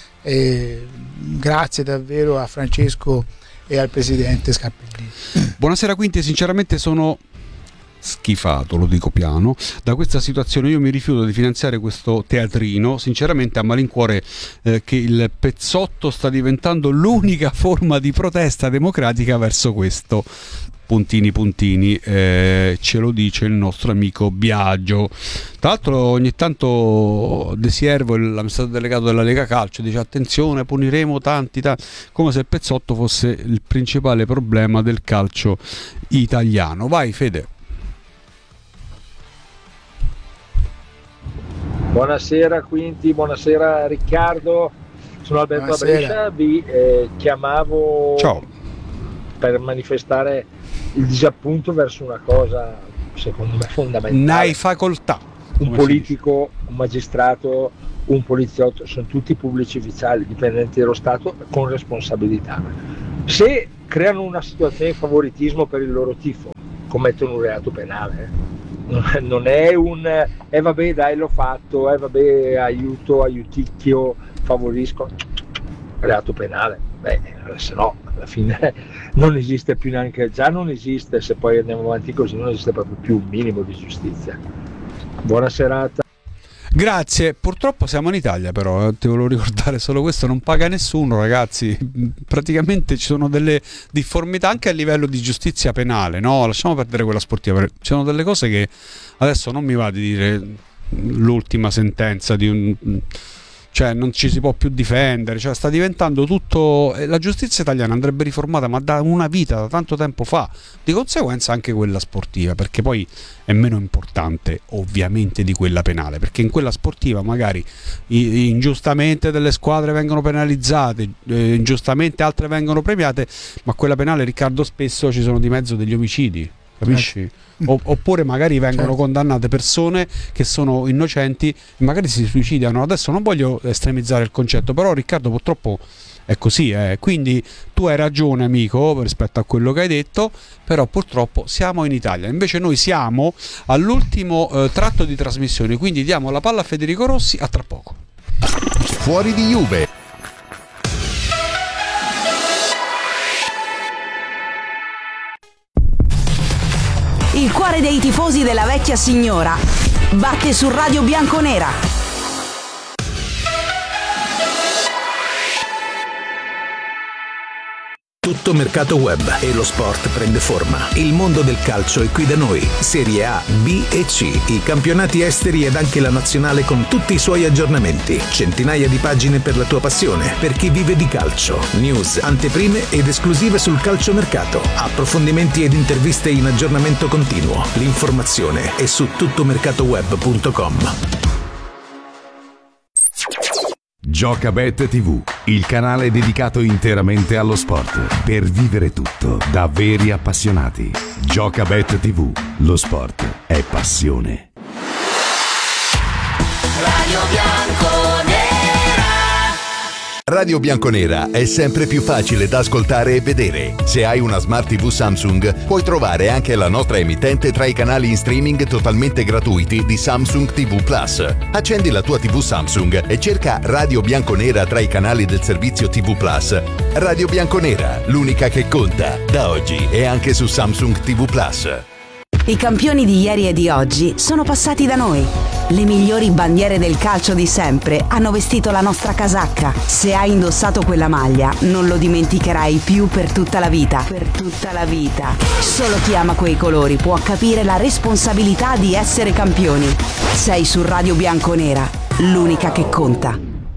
E grazie davvero a Francesco e al presidente Scarpellini. Buonasera Quinti, sinceramente sono schifato, lo dico piano, da questa situazione. Io mi rifiuto di finanziare questo teatrino, sinceramente a malincuore eh, che il pezzotto sta diventando l'unica forma di protesta democratica verso questo puntini puntini, eh, ce lo dice il nostro amico Biagio. Tra l'altro ogni tanto De Siervo, l'amministratore delegato della Lega Calcio, dice attenzione, puniremo tanti, tanti, come se il Pezzotto fosse il principale problema del calcio italiano. Vai Fede. Buonasera Quinti, buonasera Riccardo, sono Alberto da Brescia, vi eh, chiamavo Ciao. per manifestare il disappunto verso una cosa secondo me fondamentale. N'hai facoltà. Un politico, un magistrato, un poliziotto, sono tutti pubblici ufficiali, dipendenti dello Stato con responsabilità. Se creano una situazione di favoritismo per il loro tifo, commettono un reato penale. Eh. Non è un eh vabbè dai l'ho fatto, eh vabbè aiuto, aiuticchio, favorisco, reato penale. Beh, se no alla fine non esiste più neanche, già non esiste, se poi andiamo avanti così non esiste proprio più un minimo di giustizia. Buona serata. Grazie, purtroppo siamo in Italia però, eh, ti volevo ricordare solo questo, non paga nessuno ragazzi, praticamente ci sono delle difformità anche a livello di giustizia penale, no? Lasciamo perdere quella sportiva, ci sono delle cose che adesso non mi va di dire l'ultima sentenza di un... cioè non ci si può più difendere, cioè sta diventando tutto, la giustizia italiana andrebbe riformata ma da una vita, da tanto tempo fa, di conseguenza anche quella sportiva, perché poi è meno importante ovviamente di quella penale, perché in quella sportiva magari ingiustamente delle squadre vengono penalizzate, eh, ingiustamente altre vengono premiate, ma quella penale, Riccardo, spesso ci sono di mezzo degli omicidi, capisci? O, oppure magari vengono certo. condannate persone che sono innocenti e magari si suicidano. Adesso non voglio estremizzare il concetto, però Riccardo purtroppo è così, eh. Quindi tu hai ragione amico rispetto a quello che hai detto, però purtroppo siamo in Italia, invece noi siamo all'ultimo eh, tratto di trasmissione, quindi diamo la palla a Federico Rossi, a tra poco. Fuori di Juve. Il cuore dei tifosi della vecchia signora batte su Radio Bianconera. Tutto mercato web e lo sport prende forma. Il mondo del calcio è qui da noi. Serie A, B e C, i campionati esteri ed anche la nazionale con tutti i suoi aggiornamenti. Centinaia di pagine per la tua passione, per chi vive di calcio. News, anteprime ed esclusive sul calciomercato. Approfondimenti ed interviste in aggiornamento continuo. L'informazione è su tuttomercatoweb punto com. Giocabet tivù, il canale dedicato interamente allo sport, per vivere tutto da veri appassionati. Giocabet tivù, lo sport è passione. Radio Bianconera. Radio Bianconera è sempre più facile da ascoltare e vedere. Se hai una Smart tivù Samsung, puoi trovare anche la nostra emittente tra i canali in streaming totalmente gratuiti di Samsung tivù Plus. Accendi la tua tivù Samsung e cerca Radio Bianconera tra i canali del servizio tivù Plus. Radio Bianconera, l'unica che conta, da oggi e anche su Samsung tivù Plus. I campioni di ieri e di oggi sono passati da noi. Le migliori bandiere del calcio di sempre hanno vestito la nostra casacca. Se hai indossato quella maglia, non lo dimenticherai più per tutta la vita. Per tutta la vita. Solo chi ama quei colori può capire la responsabilità di essere campioni. Sei su Radio Bianconera, l'unica che conta.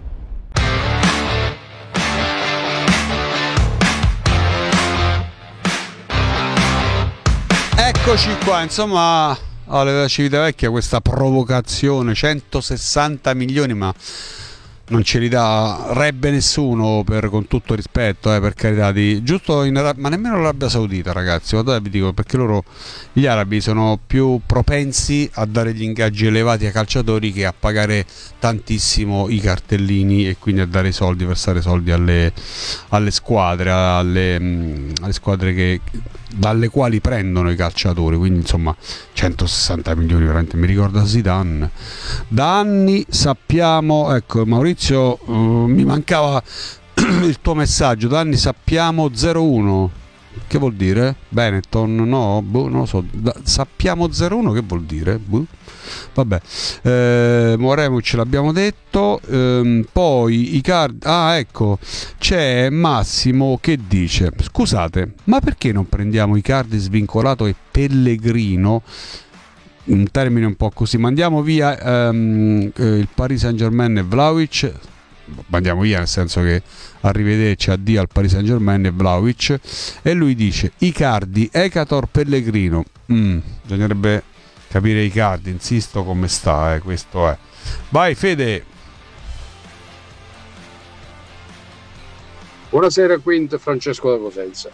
Eccoci qua, insomma, alla Civitavecchia questa provocazione, centosessanta milioni, ma non ce li darebbe nessuno, per, con tutto rispetto, eh, per carità, di, giusto in Arabia, ma nemmeno l'Arabia Saudita, ragazzi, guardate, vi dico, perché loro, gli arabi, sono più propensi a dare gli ingaggi elevati ai calciatori che a pagare tantissimo i cartellini e quindi a dare i soldi, versare soldi alle, alle squadre, alle, alle squadre che, dalle quali prendono i calciatori. Quindi insomma centosessanta milioni, veramente mi ricorda Zidane. Da anni sappiamo, ecco Maurizio, uh, mi mancava il tuo messaggio, da anni sappiamo zero uno Che vuol dire? Benetton? No, boh, non lo so. Da, sappiamo zero uno che vuol dire? Boh. Vabbè, eh, Moremuc l'abbiamo detto. Ehm, poi i card. Ah, ecco, c'è Massimo che dice: scusate, ma perché non prendiamo Icardi svincolato e Pellegrino? Un termine un po' così. Mandiamo via ehm, il Paris Saint-Germain e Vlahovic. Mandiamo via nel senso che arrivederci, addio al Paris Saint-Germain e Vlahovic. E lui dice Icardi, Ekator, Pellegrino. Mm, bisognerebbe capire Icardi, insisto come sta, eh, questo è. Vai Fede. Buonasera Quint, Francesco da Cosenza.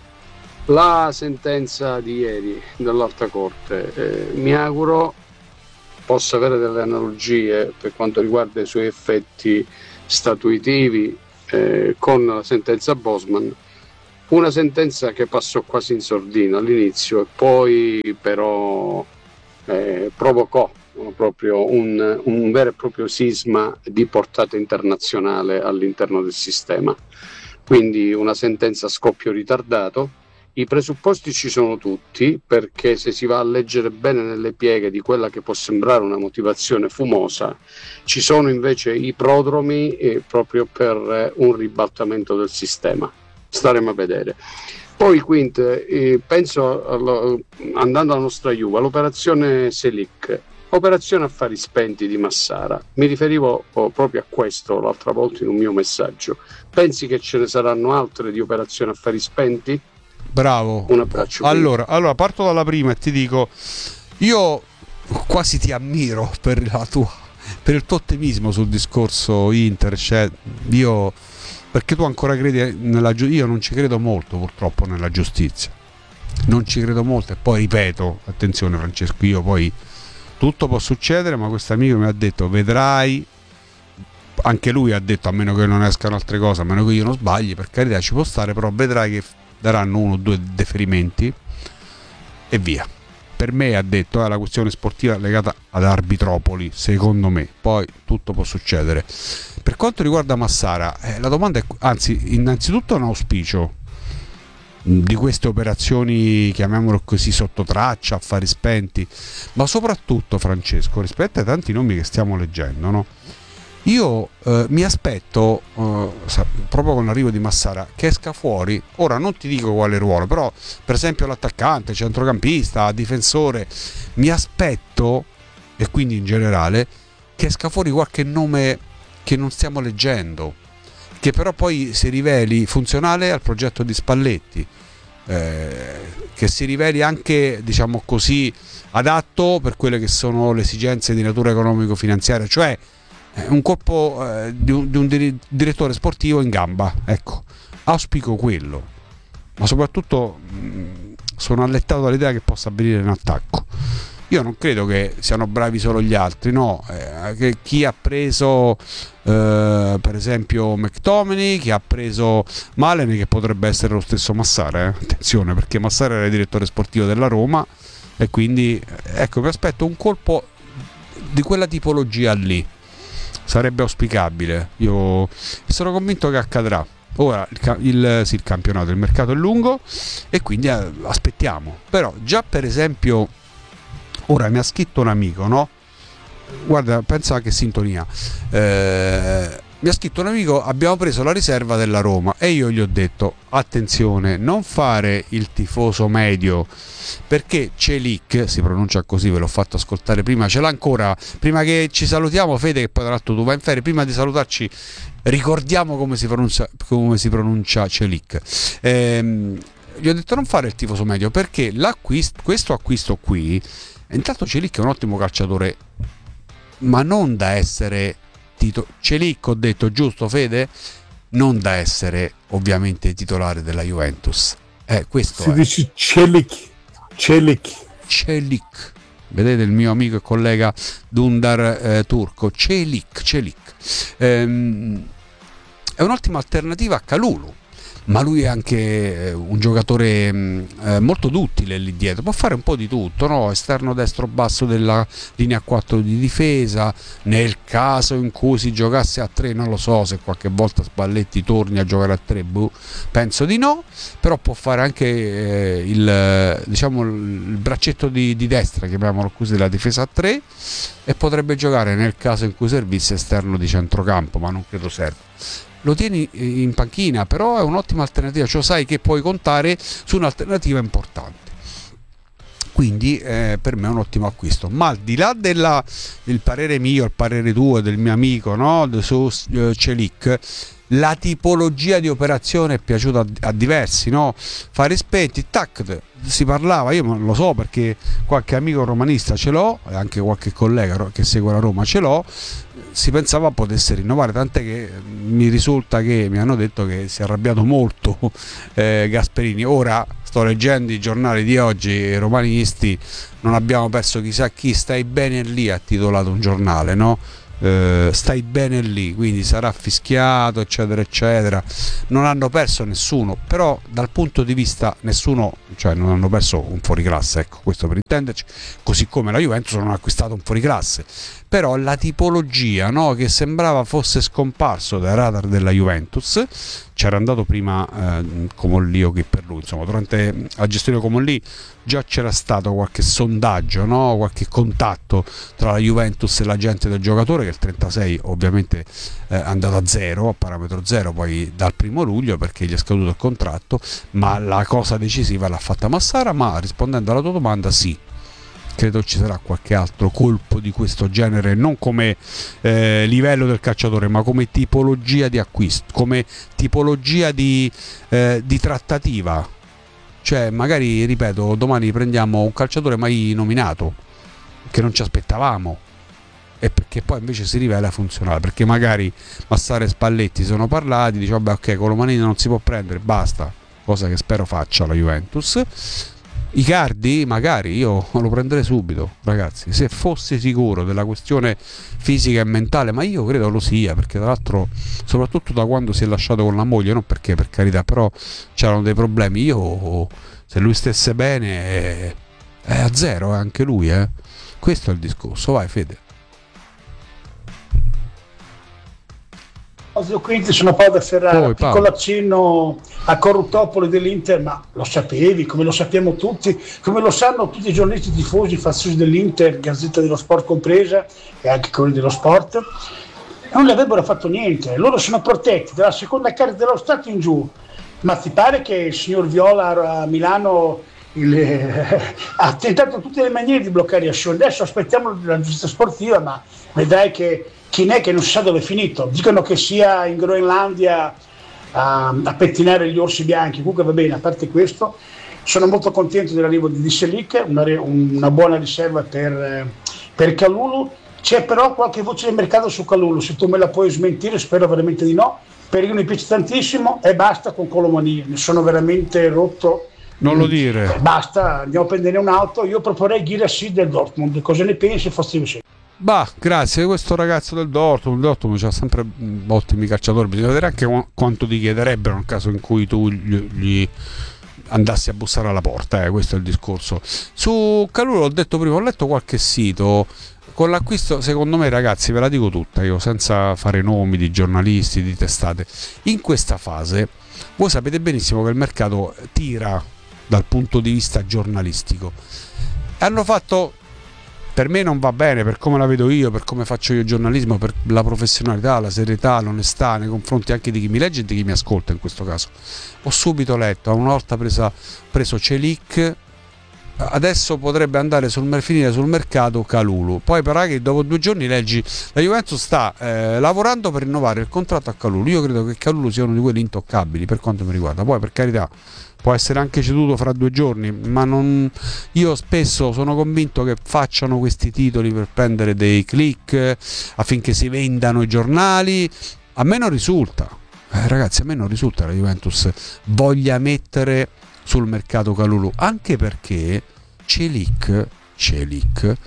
La sentenza di ieri dell'Alta Corte, eh, mi auguro possa avere delle analogie per quanto riguarda i suoi effetti statuitivi eh, con la sentenza Bosman, una sentenza che passò quasi in sordina all'inizio e poi però eh, provocò proprio un, un vero e proprio sisma di portata internazionale all'interno del sistema, quindi una sentenza a scoppio ritardato. I presupposti ci sono tutti, perché se si va a leggere bene nelle pieghe di quella che può sembrare una motivazione fumosa, ci sono invece i prodromi eh, proprio per eh, un ribaltamento del sistema. Staremo a vedere. Poi Quint, eh, penso allo, andando alla nostra Juve, all'operazione Selic, operazione affari spenti di Massara. Mi riferivo oh, proprio a questo l'altra volta in un mio messaggio. Pensi che ce ne saranno altre di operazioni affari spenti? Bravo. Un abbraccio. Allora, allora parto dalla prima e ti dico, io quasi ti ammiro per la tua, per il tuo ottimismo sul discorso Inter, cioè io, perché tu ancora credi nella giustizia. Io non ci credo molto purtroppo nella giustizia, non ci credo molto. E poi ripeto, attenzione Francesco, io poi tutto può succedere, ma questo amico mi ha detto vedrai, anche lui ha detto a meno che non escano altre cose, a meno che io non sbagli, per carità ci può stare, però vedrai che daranno uno o due deferimenti e via. Per me ha detto è la questione sportiva legata ad Arbitropoli, secondo me, poi tutto può succedere. Per quanto riguarda Massara, eh, la domanda è, anzi innanzitutto un auspicio di queste operazioni, chiamiamolo così, sotto traccia, affari spenti, ma soprattutto Francesco, rispetto ai tanti nomi che stiamo leggendo, no? Io eh, mi aspetto eh, proprio con l'arrivo di Massara che esca fuori, ora non ti dico quale ruolo, però per esempio l'attaccante, centrocampista, difensore, mi aspetto, e quindi in generale, che esca fuori qualche nome che non stiamo leggendo, che però poi si riveli funzionale al progetto di Spalletti, eh, che si riveli anche, diciamo così, adatto per quelle che sono le esigenze di natura economico-finanziaria, cioè un colpo eh, di, un, di un direttore sportivo in gamba, ecco, auspico quello, ma soprattutto mh, sono allettato dall'idea che possa avvenire in attacco. Io non credo che siano bravi solo gli altri, no, eh, che chi ha preso eh, per esempio McTominay, chi ha preso Malen, che potrebbe essere lo stesso Massara, eh? Attenzione, perché Massara era il direttore sportivo della Roma e quindi ecco, mi aspetto un colpo di quella tipologia lì. Sarebbe auspicabile, io sono convinto che accadrà. Ora il, il, sì, il campionato, il mercato è lungo e quindi eh, aspettiamo. Però già per esempio ora mi ha scritto un amico, no? Guarda, pensa che sintonia. Eh, mi ha scritto un amico, abbiamo preso la riserva della Roma e io gli ho detto attenzione, non fare il tifoso medio, perché Celik, si pronuncia così, ve l'ho fatto ascoltare prima, ce l'ha ancora, prima che ci salutiamo Fede, che poi tra l'altro tu vai in ferie, prima di salutarci ricordiamo come si pronuncia, come si pronuncia Celik. Ehm, gli ho detto non fare il tifoso medio, perché l'acquisto, questo acquisto qui, intanto Celik è un ottimo calciatore, ma non da essere tito- Celik, ho detto giusto Fede? Non da essere ovviamente titolare della Juventus. Eh, questo si è. dice Celik. Celik. Celik. Vedete il mio amico e collega Dundar eh, turco. Celik. Celik. Ehm, è un'ottima alternativa a Kalulu. ma lui è anche un giocatore mh, eh, molto duttile lì dietro, può fare un po' di tutto, no? Esterno destro basso della linea quattro di difesa, nel caso in cui si giocasse a tre, non lo so se qualche volta Spalletti torni a giocare a tre, boh, penso di no, però può fare anche eh, il, diciamo, il braccetto di, di destra, chiamiamolo così, della difesa a tre, e potrebbe giocare nel caso in cui servisse esterno di centrocampo, ma non credo serva. Lo tieni in panchina, però è un'ottima alternativa, cioè sai che puoi contare su un'alternativa importante, quindi eh, per me è un ottimo acquisto. Ma al di là del parere mio, il parere tuo e del mio amico, no, su uh, Celik, la tipologia di operazione è piaciuta a, a diversi, no? Fare spenti, tac, si parlava, io non lo so perché qualche amico romanista ce l'ho, e anche qualche collega che segue la Roma ce l'ho, si pensava potesse rinnovare, tant'è che mi risulta che mi hanno detto che si è arrabbiato molto eh, Gasperini. Ora sto leggendo i giornali di oggi romanisti, non abbiamo perso chissà chi, stai bene lì, ha titolato un giornale, no? Uh, stai bene lì, quindi sarà fischiato eccetera eccetera, non hanno perso nessuno, però dal punto di vista nessuno, cioè non hanno perso un fuoriclasse, ecco, questo per intenderci, così come la Juventus non ha acquistato un fuoriclasse, però la tipologia, no, che sembrava fosse scomparso dai radar della Juventus, c'era andato prima eh, Comolli o che per lui, insomma durante la gestione Comolli già c'era stato qualche sondaggio, no? Qualche contatto tra la Juventus e l'agente del giocatore, che il trentasei ovviamente è eh, andato a zero, a parametro zero poi dal primo luglio perché gli è scaduto il contratto, ma la cosa decisiva l'ha fatta Massara. Ma rispondendo alla tua domanda, sì, credo ci sarà qualche altro colpo di questo genere, non come eh, livello del calciatore, ma come tipologia di acquisto, come tipologia di, eh, di trattativa. Cioè magari, ripeto, domani prendiamo un calciatore mai nominato che non ci aspettavamo, e perché poi invece si rivela funzionale, perché magari Massara e Spalletti sono parlati, dice vabbè ok, Colomanini non si può prendere, basta, cosa che spero faccia la Juventus. Icardi magari io lo prenderei subito, ragazzi, se fossi sicuro della questione fisica e mentale, ma io credo lo sia, perché tra l'altro soprattutto da quando si è lasciato con la moglie, non perché per carità, però c'erano dei problemi, io se lui stesse bene è, è a zero, è anche lui, eh. Questo è il discorso. Vai Fede. Quindi sono Paolo da Ferrara, Poi, piccolo accenno a corruttopoli dell'Inter, ma lo sapevi, come lo sappiamo tutti, come lo sanno tutti i giornalisti tifosi, faziosi dell'Inter, Gazzetta dello Sport compresa e anche quelli dello Sport, non le avrebbero fatto niente, loro sono protetti dalla seconda carica dello Stato in giù. Ma ti pare che il signor Viola a Milano il, eh, ha tentato in tutte le maniere di bloccare Ascione? Adesso aspettiamo la giustizia sportiva, ma vedrai che chi è che non si sa dove è finito. Dicono che sia in Groenlandia a, a pettinare gli orsi bianchi. Comunque va bene, a parte questo, sono molto contento dell'arrivo di Diselic, una, una buona riserva per, per Kalulu. C'è però qualche voce del mercato su Kalulu, se tu me la puoi smentire, spero veramente di no, perché io mi piace tantissimo e basta con Colomani, ne sono veramente rotto. Non lo dire. Eh, basta, andiamo a prendere un'auto. Io proporrei Guirassy del Dortmund, cosa ne pensi? Fossi vicino. Bah, grazie, questo ragazzo del Dortmund, il Dortmund c'ha sempre ottimi calciatori, bisogna vedere anche quanto ti chiederebbero nel caso in cui tu gli, gli andassi a bussare alla porta, eh, questo è il discorso. Su Kalulu ho detto prima, ho letto qualche sito, con l'acquisto secondo me, ragazzi, ve la dico tutta io, senza fare nomi di giornalisti, di testate, in questa fase voi sapete benissimo che il mercato tira dal punto di vista giornalistico. Hanno fatto, per me non va bene, per come la vedo io, per come faccio io giornalismo, per la professionalità, la serietà, l'onestà nei confronti anche di chi mi legge e di chi mi ascolta in questo caso. Ho subito letto, una volta presa, preso Celik, adesso potrebbe andare sul, finire sul mercato Kalulu. Poi però che dopo due giorni leggi la Juventus sta eh, lavorando per rinnovare il contratto a Kalulu. Io credo che Kalulu sia uno di quelli intoccabili per quanto mi riguarda. Poi per carità può essere anche ceduto fra due giorni, ma non, io spesso sono convinto che facciano questi titoli per prendere dei click affinché si vendano i giornali. A me non risulta, eh, ragazzi, a me non risulta la Juventus voglia mettere sul mercato Kalulu, anche perché Celik, Celik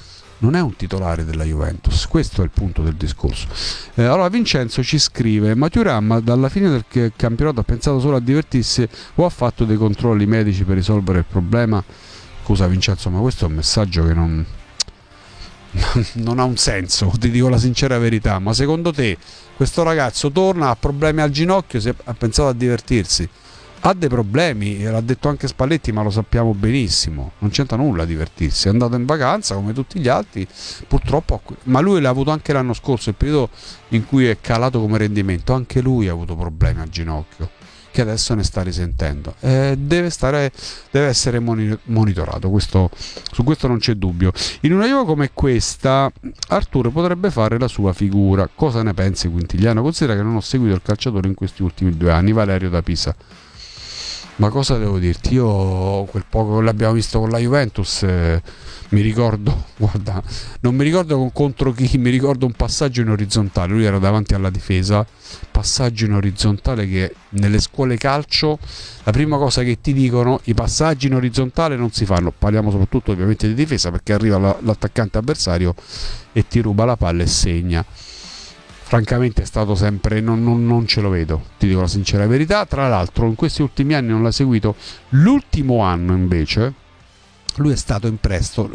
non è un titolare della Juventus, questo è il punto del discorso. Eh, allora Vincenzo ci scrive: ma Thuram dalla fine del campionato ha pensato solo a divertirsi o ha fatto dei controlli medici per risolvere il problema? Scusa Vincenzo, ma questo è un messaggio che non non ha un senso, ti dico la sincera verità. Ma secondo te questo ragazzo torna, ha problemi al ginocchio, si è, ha pensato a divertirsi? Ha dei problemi, l'ha detto anche Spalletti, ma lo sappiamo benissimo, non c'entra nulla a divertirsi, è andato in vacanza come tutti gli altri, purtroppo, ma lui l'ha avuto anche l'anno scorso, il periodo in cui è calato come rendimento, anche lui ha avuto problemi al ginocchio, che adesso ne sta risentendo, eh, deve, stare, deve essere monitorato, questo, su questo non c'è dubbio. In una Juve come questa Arturo potrebbe fare la sua figura. Cosa ne pensi Quintigliano? Considera che non ho seguito il calciatore in questi ultimi due anni. Valerio da Pisa. Ma cosa devo dirti? Io quel poco che l'abbiamo visto con la Juventus, eh, mi ricordo, guarda, non mi ricordo con, contro chi, mi ricordo un passaggio in orizzontale, lui era davanti alla difesa, passaggio in orizzontale che nelle scuole calcio la prima cosa che ti dicono, i passaggi in orizzontale non si fanno, parliamo soprattutto ovviamente di difesa, perché arriva la, l'attaccante avversario e ti ruba la palla e segna. Francamente è stato sempre, non, non, non ce lo vedo, ti dico la sincera verità. Tra l'altro in questi ultimi anni non l'ha seguito, l'ultimo anno invece lui è stato in prestito,